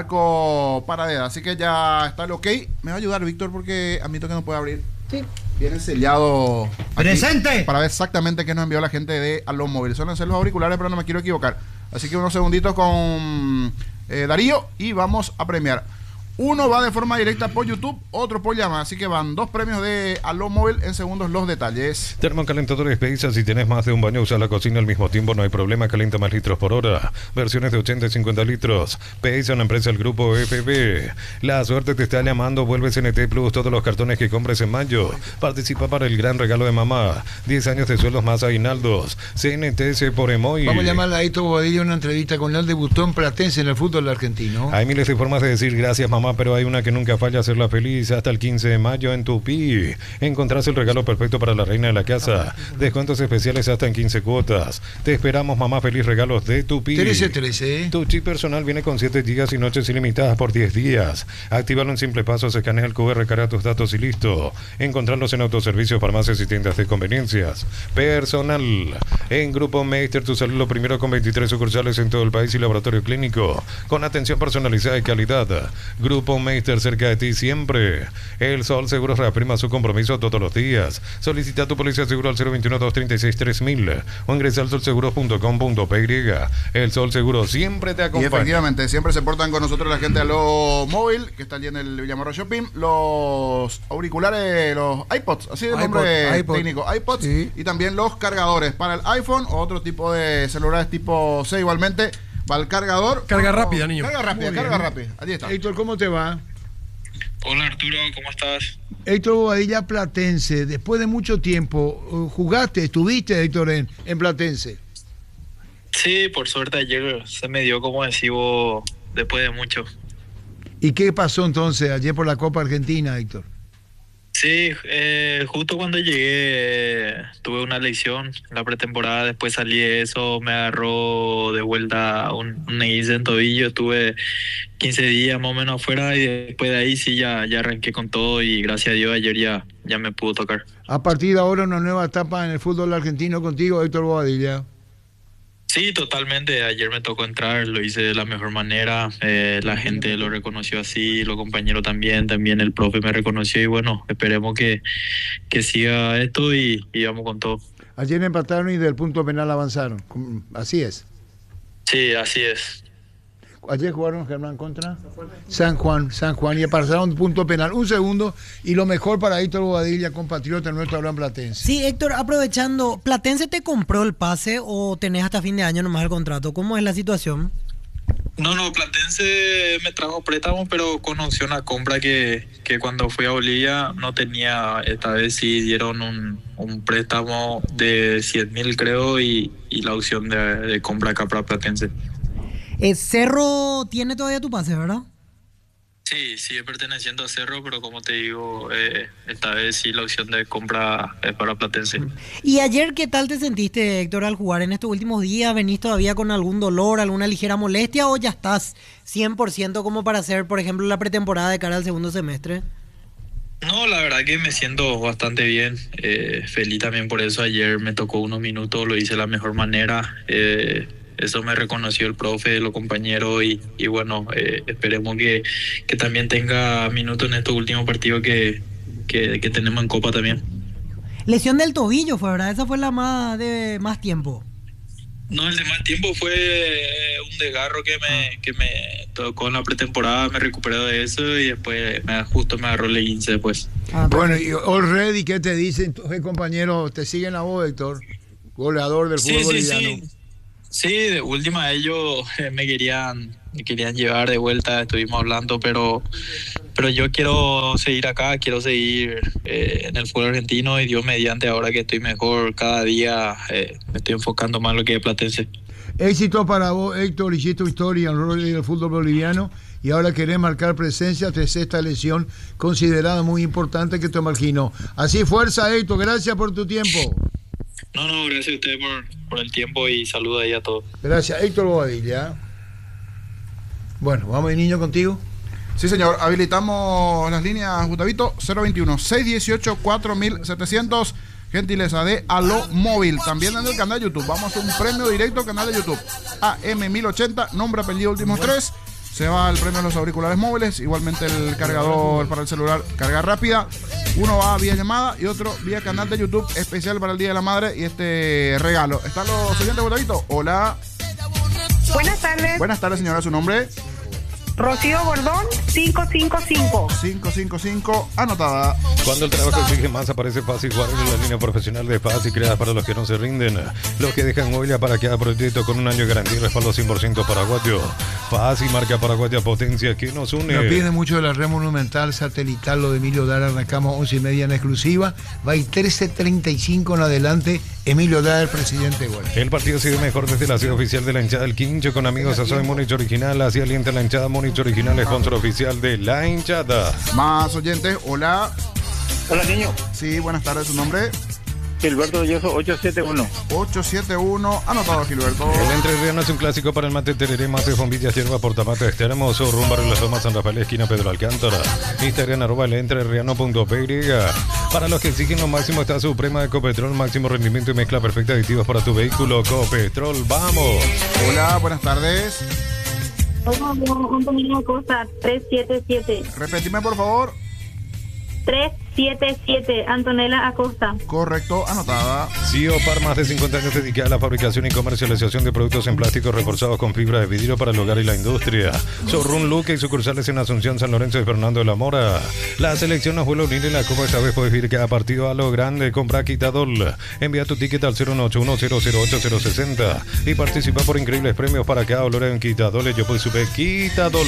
S21: Marco Paradeda. Así que ya está el ok. Me va a ayudar, Víctor, porque admito que no puede abrir. Sí. Viene sellado.
S2: ¡Presente!
S21: Para ver exactamente qué nos envió la gente de Aló Móvil. Son los auriculares, pero no me quiero equivocar. Así que unos segunditos con Darío y vamos a premiar. Uno va de forma directa por YouTube, otro por llama. Así que van 2 premios de Aló Móvil. En segundos los detalles.
S1: Termocalentadores Peisa. Si tenés más de un baño, usa la cocina al mismo tiempo, no hay problema. Calienta más litros por hora. Versiones de 80 y 50 litros. Peisa, una empresa del grupo FB. La suerte te está llamando. Vuelve CNT Plus. Todos los cartones que compres en mayo. Participa para el gran regalo de mamá. 10 años de sueldos más aguinaldos. CNTS por Emoy.
S2: Vamos a llamarle a Héctor Bobadilla una entrevista con él. Debutó en Platense en el fútbol argentino.
S1: Hay miles de formas de decir gracias, mamá, pero hay una que nunca falla: hacerla feliz. Hasta el 15 de mayo en Tupi encontrás el regalo perfecto para la reina de la casa. Descuentos especiales hasta en 15 cuotas. Te esperamos, mamá. Feliz regalos de Tupi.
S2: 13.
S1: Tu chip personal viene con 7 gigas y noches ilimitadas por 10 días. Actívalo en simple paso, se escanea el QR, recarga tus datos y listo. Encontrarlos en autoservicios, farmacias y tiendas de conveniencias. Personal. En Grupo Meister, tu salud lo primero, con 23 sucursales en todo el país y laboratorio clínico con atención personalizada y calidad. Grupo Meister, cerca de ti siempre. El Sol Seguros reafirma su compromiso todos los días. Solicita tu póliza de seguro al 021-236-3000 o ingresa al solseguros.com.py. El Sol Seguro siempre te acompaña.
S21: Y efectivamente, siempre se portan con nosotros la gente de Aló Móvil, que está allí en el Villamorra Shopping. Los auriculares, los iPods, así de nombre técnico, iPods, sí. Y también los cargadores para el iPhone o otro tipo de celulares tipo C igualmente. Va el cargador.
S11: Carga rápida, niño.
S21: Carga rápida. Allí está.
S2: Héctor, ¿cómo te va?
S7: Hola Arturo, ¿cómo estás?
S2: Héctor Bobadilla, Platense. Después de mucho tiempo, ¿jugaste, estuviste, Héctor, en Platense?
S7: Sí, por suerte ayer se me dio, como decís vos, después de mucho.
S2: ¿Y qué pasó entonces ayer por la Copa Argentina, Héctor?
S7: Sí, justo cuando llegué tuve una lesión en la pretemporada, después salí de eso, me agarró de vuelta un esguince en tobillo, estuve 15 días más o menos afuera y después de ahí sí ya arranqué con todo y gracias a Dios ayer ya me pudo tocar.
S2: A partir de ahora una nueva etapa en el fútbol argentino contigo, Héctor Bobadilla.
S7: Sí, totalmente. Ayer me tocó entrar, lo hice de la mejor manera. La gente lo reconoció así, los compañeros también el profe me reconoció y bueno, esperemos que siga esto y vamos con todo.
S2: Ayer empataron y del punto penal avanzaron. Así es.
S7: Sí, así es.
S2: Ayer jugaron, Germán, contra San Juan y pasaron punto penal. Un segundo y lo mejor para Héctor Bobadilla, compatriota nuestro Abraham Platense.
S20: Sí, Héctor, aprovechando, ¿Platense te compró el pase o tenés hasta fin de año nomás el contrato? ¿Cómo es la situación?
S7: No, Platense me trajo préstamo, pero con opción a compra que cuando fui a Bolivia no tenía. Esta vez sí dieron un préstamo de 100.000 creo y la opción de compra acá para Platense.
S20: Cerro tiene todavía tu pase, ¿verdad?
S7: Sí, sigue perteneciendo a Cerro, pero como te digo, esta vez sí la opción de compra es para Platense.
S20: ¿Y ayer qué tal te sentiste, Héctor, al jugar en estos últimos días? ¿Venís todavía con algún dolor, alguna ligera molestia o ya estás 100% como para hacer, por ejemplo, la pretemporada de cara al segundo semestre?
S7: No, la verdad que me siento bastante bien. Feliz también por eso. Ayer me tocó unos minutos, lo hice de la mejor manera. Eso me reconoció el profe, los compañeros y bueno, esperemos que también tenga minutos en estos últimos partidos que tenemos en Copa también.
S20: Lesión del tobillo fue, ¿verdad? Esa fue la de más tiempo.
S7: No, el de más tiempo fue un desgarro que me tocó en la pretemporada, me recuperé de eso y después justo me agarró el 15 después.
S2: Bueno, y already, ¿qué te dicen tus compañeros? ¿Te siguen a vos, Héctor? Goleador del fútbol boliviano.
S7: Sí, de última ellos me querían llevar de vuelta, estuvimos hablando, pero yo quiero seguir acá, quiero seguir en el fútbol argentino y Dios mediante, ahora que estoy mejor cada día, me estoy enfocando más en lo que es Platense.
S2: Éxito para vos, Héctor, hiciste historia en el fútbol boliviano y ahora querés marcar presencia tras esta lesión considerada muy importante que te marginó. Así, fuerza, Héctor, gracias por tu tiempo.
S7: No, gracias a ustedes por el tiempo y saludos ahí a todos.
S2: Gracias, Héctor Bobadilla. Bueno, vamos, niño, contigo.
S21: Sí, señor. Habilitamos las líneas, Gustavito, 021-618-4700. Gentileza de Aló Móvil. También en el canal de YouTube. Vamos a hacer un premio directo al canal de YouTube. AM1080, nombre, apellido, últimos 3. Se va el premio de los auriculares móviles. Igualmente el cargador para el celular, carga rápida. Uno va vía llamada y otro vía canal de YouTube especial para el Día de la Madre y este regalo. ¿Están los oyentes, Gustavito? Hola.
S6: Buenas tardes.
S21: Buenas tardes, señora. ¿Su nombre?
S6: Rocío Gordón, 555.
S21: 555, anotada.
S1: Cuando el trabajo exige más, aparece Fácil Jugar en la línea profesional de Fácil, creada para los que no se rinden, los que dejan huella para cada proyecto con un año de garantía y respaldo 100% paraguayo. Fácil, marca paraguaya, potencia que nos une.
S2: Nos pide mucho de la red monumental satelital, lo de Emilio Dar, arrancamos 11:30 en exclusiva, va a ir 13:35 en adelante, Emilio Dar, presidente. Bueno.
S1: El partido sigue mejor desde la sede oficial de la hinchada del Quincho, con amigos a Soy Múnich Original, así alienta la hinchada Múnich Original, sponsor oficial de la hinchada.
S21: Más oyentes, hola.
S24: Hola, niño.
S21: Sí, buenas tardes, ¿su nombre?
S24: Gilberto Yoso, 871.
S21: 871, anotado, Gilberto.
S1: El entrerriano es un clásico para el mate tereré, mate, bombillas, hierba, portamate externo, rumbo a Las Lomas, San Rafael, esquina Pedro Alcántara. Instagram, @elentreRriano.py. Para los que exigen lo máximo está Suprema de Ecopetrol, máximo rendimiento y mezcla perfecta de aditivos para tu vehículo. Ecopetrol, vamos.
S21: Hola, buenas tardes.
S6: Hola, Antonella Acosta, 377.
S21: Repetime, por favor.
S6: 377, Antonella Acosta.
S21: Correcto, anotada.
S1: Ciopar, más de 50 años dedicada a la fabricación y comercialización de productos en plástico reforzados con fibra de vidrio para el hogar y la industria. Showroom Luque y sucursales en Asunción, San Lorenzo y Fernando de la Mora. La selección nos vuelve a unir en la Copa. Esta vez puedes vivir cada partido a lo grande. Compra Quitadol. Envía tu ticket al 081-008-060 y participa por increíbles premios para cada olor en Quitadol. Yo puedo subir Quitadol.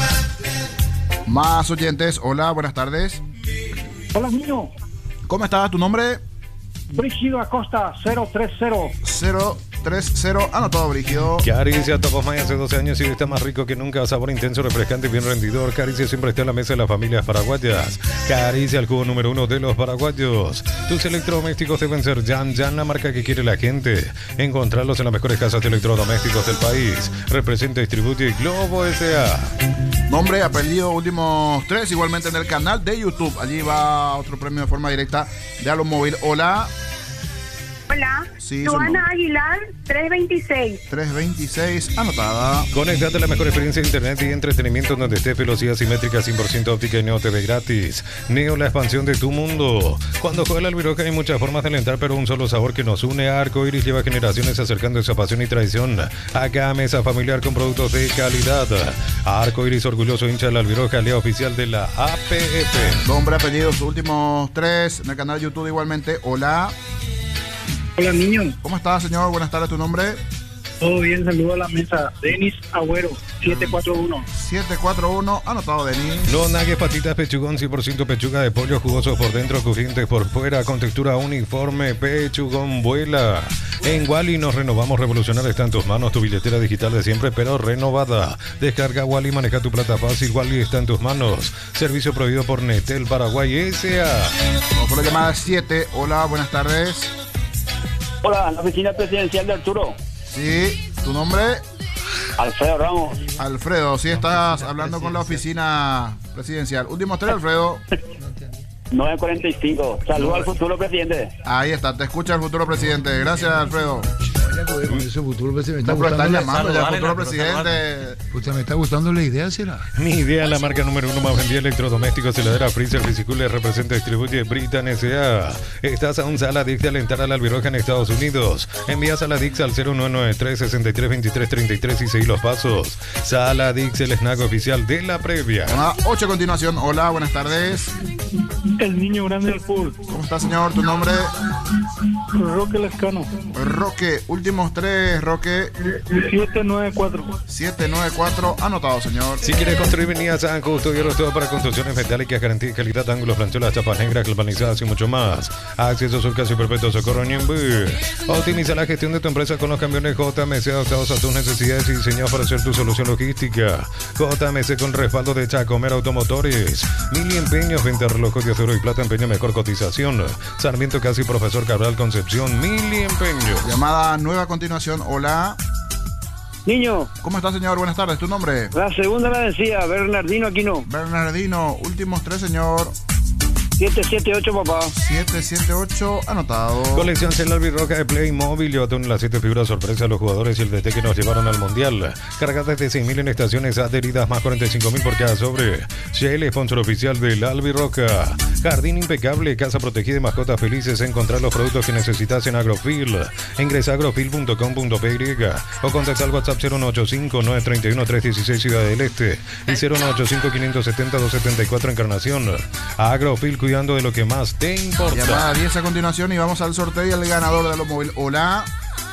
S21: Más oyentes, hola, buenas tardes.
S24: Hola, niño.
S21: ¿Cómo estás? ¿Tu nombre?
S24: Brígido Acosta, 030.
S21: 030, anotado, Brígido.
S1: Caricia Topos May hace 12 años y está más rico que nunca. Sabor intenso, refrescante y bien rendidor. Caricia siempre está en la mesa de las familias paraguayas. Caricia, el jugo número 1 de los paraguayos. Tus electrodomésticos deben ser Yan, la marca que quiere la gente. Encontrarlos en las mejores casas de electrodomésticos del país. Representa, distribuye Globo S.A.
S21: Nombre, apellido, últimos 3, igualmente en el canal de YouTube. Allí va otro premio de forma directa de Aló Móvil. Hola.
S6: Hola.
S21: Sí,
S6: Joana Aguilar, 326.
S21: 326, anotada.
S1: Conectate a la mejor experiencia de internet y entretenimiento donde estés. Velocidad simétrica, 100% óptica y Neo TV gratis. Neo, la expansión de tu mundo. Cuando juega el Albiroca hay muchas formas de alentar, pero un solo sabor que nos une. Arco Iris lleva generaciones acercando esa pasión y tradición a cada mesa familiar con productos de calidad. Arco Iris, orgulloso hincha del Albiroca, aliado oficial de la APF.
S21: Nombre, apellidos, últimos 3 en el canal de YouTube igualmente. Hola.
S24: Hola, niño.
S21: ¿Cómo estás, señor? Buenas tardes, ¿tu nombre?
S24: Todo bien, saludo a la mesa. Denis Agüero, 741.
S21: 741, anotado Denis.
S1: Los nuggets patitas pechugón, 100% pechuga de pollo, jugosos por dentro, crujientes por fuera, con textura uniforme, pechugón vuela. En Wally nos renovamos, revolucionar está en tus manos, tu billetera digital de siempre, pero renovada. Descarga Wally, maneja tu plata fácil, Wally está en tus manos. Servicio prohibido por Netel Paraguay S.A.
S21: Vamos por la llamada 7. Hola, buenas tardes.
S23: Hola, la oficina presidencial de Arturo.
S21: Sí, ¿tu nombre?
S23: Alfredo Ramos.
S21: Alfredo, sí estás hablando con la oficina presidencial. Últimos 3, Alfredo.
S23: 945. Saludos al futuro presidente.
S21: Ahí está, te escucha el futuro presidente. Gracias, Alfredo.
S2: Con ese futuro presidente me está
S21: No, pero están
S2: gustando.
S21: llamando ya al futuro presidente.
S2: Pucha, me está gustando la idea, ¿será?
S1: Mi idea, la marca número 1 más vendida electrodomésticos, heladera, freezer, Fisicule, representa y distribuye Britan S.A. Estás a un Sala Dix de alentar a la albirroja en Estados Unidos. Envía Sala Dix al 0993-632333 y seguí los pasos. Sala Dix, el snack oficial de la previa.
S21: 8 a continuación. Hola, buenas tardes.
S24: El niño grande del fútbol.
S21: ¿Cómo está, señor? ¿Tu nombre?
S24: Roque Lescano.
S21: Roque, últimos 3, Roque.
S24: 794.
S21: 794, anotado, señor.
S1: Si quieres construir, venía a San Justo y todo para construcciones metálicas, garantía de calidad, ángulos, planchuelas, chapas negras, galvanizadas y mucho más. Acceso Surcas y Perpetuo Socorro Ñemby. Optimiza la gestión de tu empresa con los camiones JMC adaptados a tus necesidades y diseñados para ser tu solución logística. JMC con respaldo de Chacomer Automotores. Mil empeños, venta de relojes de acero y plata, empeño mejor cotización. Sarmiento Casi, Profesor Cabral Concepción, Mil empeños.
S21: Llamada nueva a continuación. Hola.
S23: Niño.
S21: ¿Cómo está, señor? Buenas tardes. ¿Tu nombre?
S23: La segunda la decía, Bernardino Aquino.
S21: Bernardino, últimos 3, señor.
S23: 778, papá.
S21: 778, anotado.
S1: Colección Cel Albirroja de Playmobil. Llévate una de las 7 figuras sorpresa a los jugadores y el DT que nos llevaron al Mundial. Cargadas de 6.000 en estaciones adheridas, más 45.000 por cada sobre. Shell, sponsor oficial del Albirroja. Jardín impecable, casa protegida y mascotas felices. Encontrar los productos que necesitas en Agrofil. Ingresa a agrofil.com.py o contacta al WhatsApp 0185-931-316 Ciudad del Este y 0185-570-274 Encarnación. Agrofil, cuidando de lo que más te importa.
S21: Llamada 10 a continuación y vamos al sorteo y al ganador de Alomóvil. Hola.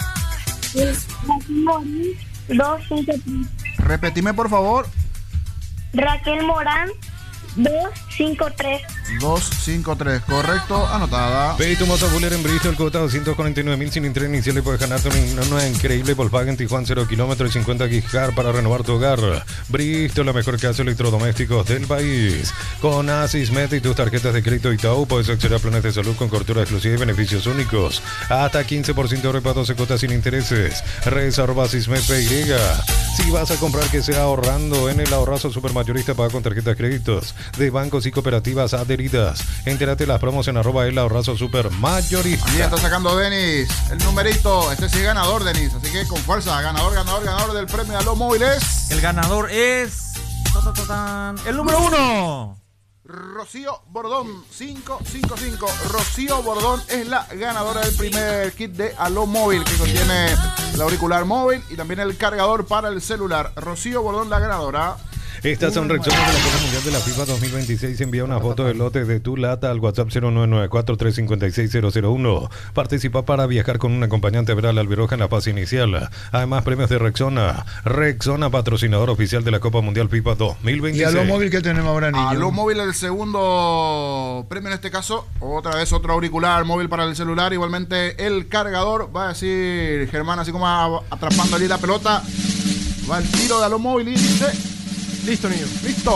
S6: 253.
S21: Repetime, por favor.
S6: Raquel Morán, 253.
S21: 253, correcto, anotada.
S1: Ve tu moto Buller en Bristol, cuota 249.000 sin interés inicial y puedes ganarte una increíble Volkswagen Tijuana 0 kilómetros y 50 gigas para renovar tu hogar. Bristol, la mejor casa de electrodomésticos del país. Con Asismet y tus tarjetas de crédito Itaú puedes acceder a planes de salud con cobertura exclusiva y beneficios únicos. Hasta 15% de repago, 12 cuotas sin intereses. Reserva Asismet PY. Si vas a comprar, que sea ahorrando. En el ahorrazo supermayorista, paga con tarjetas créditos de bancos y cooperativas adheridas. Entérate las promos en @el ahorrazo supermayorista.
S21: Ahí está sacando Denis el numerito. Este sí es ganador, Denis. Así que con fuerza, ganador del premio de Alomóvil es...
S3: El ganador es... el número 1.
S21: Rocío Bordón, 555. Rocío Bordón es la ganadora del primer kit de Alomóvil, que contiene el auricular móvil y también el cargador para el celular. Rocío Bordón, la ganadora.
S1: Estas son reacciones de la Copa Mundial de la FIFA 2026. Envía una foto del lote de tu lata al WhatsApp 0994-356-001. Participa para viajar con un acompañante a ver a la Albirroja en la fase inicial. Además, premios de Rexona. Rexona, patrocinador oficial de la Copa Mundial FIFA 2026.
S2: ¿Y Alomóvil qué tenemos ahora, niño?
S21: Alomóvil, el segundo premio en este caso. Otra vez otro auricular móvil para el celular. Igualmente el cargador. Va a decir Germán, así como atrapando allí la pelota. Va el tiro de Alomóvil y dice...
S11: Listo, niño.
S21: Listo.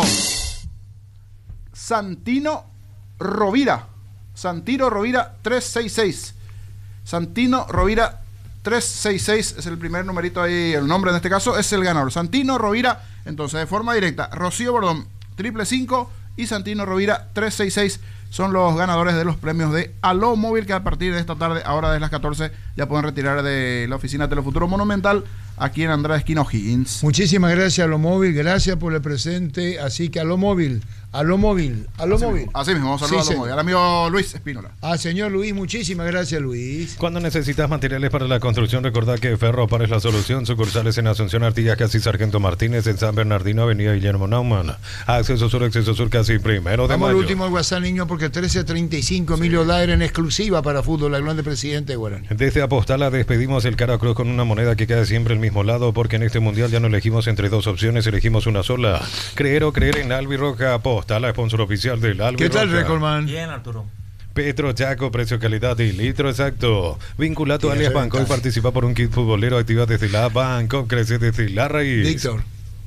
S21: Santino Rovira. Santino Rovira 366. Santino Rovira 366 es el primer numerito ahí. El nombre en este caso es el ganador. Santino Rovira. Entonces, de forma directa, Rocío Bordón 555 y Santino Rovira 366 son los ganadores de los premios de Alomóvil, que a partir de esta tarde, ahora de las 14, ya pueden retirar de la oficina Telefuturo Monumental aquí en Andrade Esquina O'Higgins.
S2: Muchísimas gracias, Alomóvil. Gracias por el presente. Así que Alomóvil, A lo móvil,
S21: Así mismo, vamos a saludar a lo móvil. Al amigo Luis Espínola.
S2: Señor Luis, muchísimas gracias, Luis.
S1: Cuando necesitas materiales para la construcción, recordá que Ferropar es la solución. Sucursales en Asunción, Artigas, Casi Sargento Martínez, en San Bernardino, Avenida Guillermo Naumann. Acceso Sur, casi 1 de
S2: Vamos
S1: mayo.
S2: al último WhatsApp, niño, porque 13:35, Emilio Daer en exclusiva para Fútbol, la grande presidente de Guarani.
S1: Desde Apostala despedimos el cara cruz con una moneda que queda siempre al mismo lado, porque en este mundial ya no elegimos entre dos opciones, elegimos una sola. Creer o creer en Albirroja. Apostala, sponsor oficial del Albirroja.
S2: ¿Qué tal, Recordman?
S4: Bien, Arturo.
S1: Petro Chaco, precio, calidad y litro exacto. Vincula tu alias Banco y participa por un kit futbolero. Activa desde la Banco, crece desde la raíz.
S2: Víctor.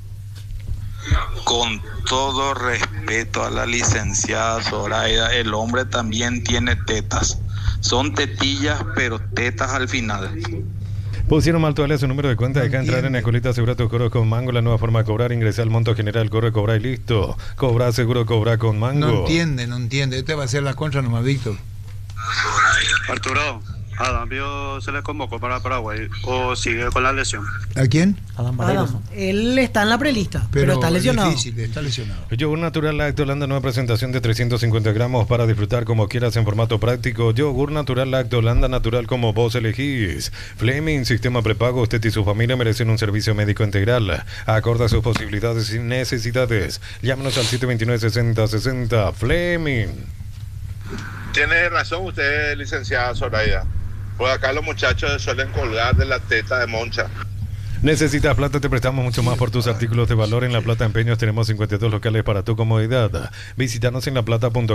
S10: Con todo respeto a la licenciada Zoraida, el hombre también tiene tetas. Son tetillas, pero tetas al final.
S1: Pusieron mal tu alias, su número de cuenta. Deja entrar en Escolita, asegura tus cobros con Mango. La nueva forma de cobrar. Ingresa al monto general, corre, cobra y listo. Cobra seguro, cobra con Mango.
S2: No entiende. Este va a ser la contra nomás, Víctor.
S23: Arturo, a Dampio se le convocó para Paraguay o sigue con la lesión.
S2: ¿A quién?
S20: Adam, él está en la prelista, pero está lesionado.
S2: Está lesionado.
S1: Yogur Natural Lacto Holanda, nueva presentación de 350 gramos para disfrutar como quieras en formato práctico. Yogur Natural Lacto Holanda, natural como vos elegís. Fleming, sistema prepago. Usted y su familia merecen un servicio médico integral. Acorde a sus posibilidades y necesidades. Llámenos al 729-6060. Fleming.
S15: Tiene razón usted, licenciada Zoraida. Por acá los muchachos suelen colgar de la teta de Moncha.
S1: Necesitas plata, te prestamos mucho más por tus artículos de valor. En La Plata Empeños tenemos 52 locales para tu comodidad. Visítanos en laplata.com.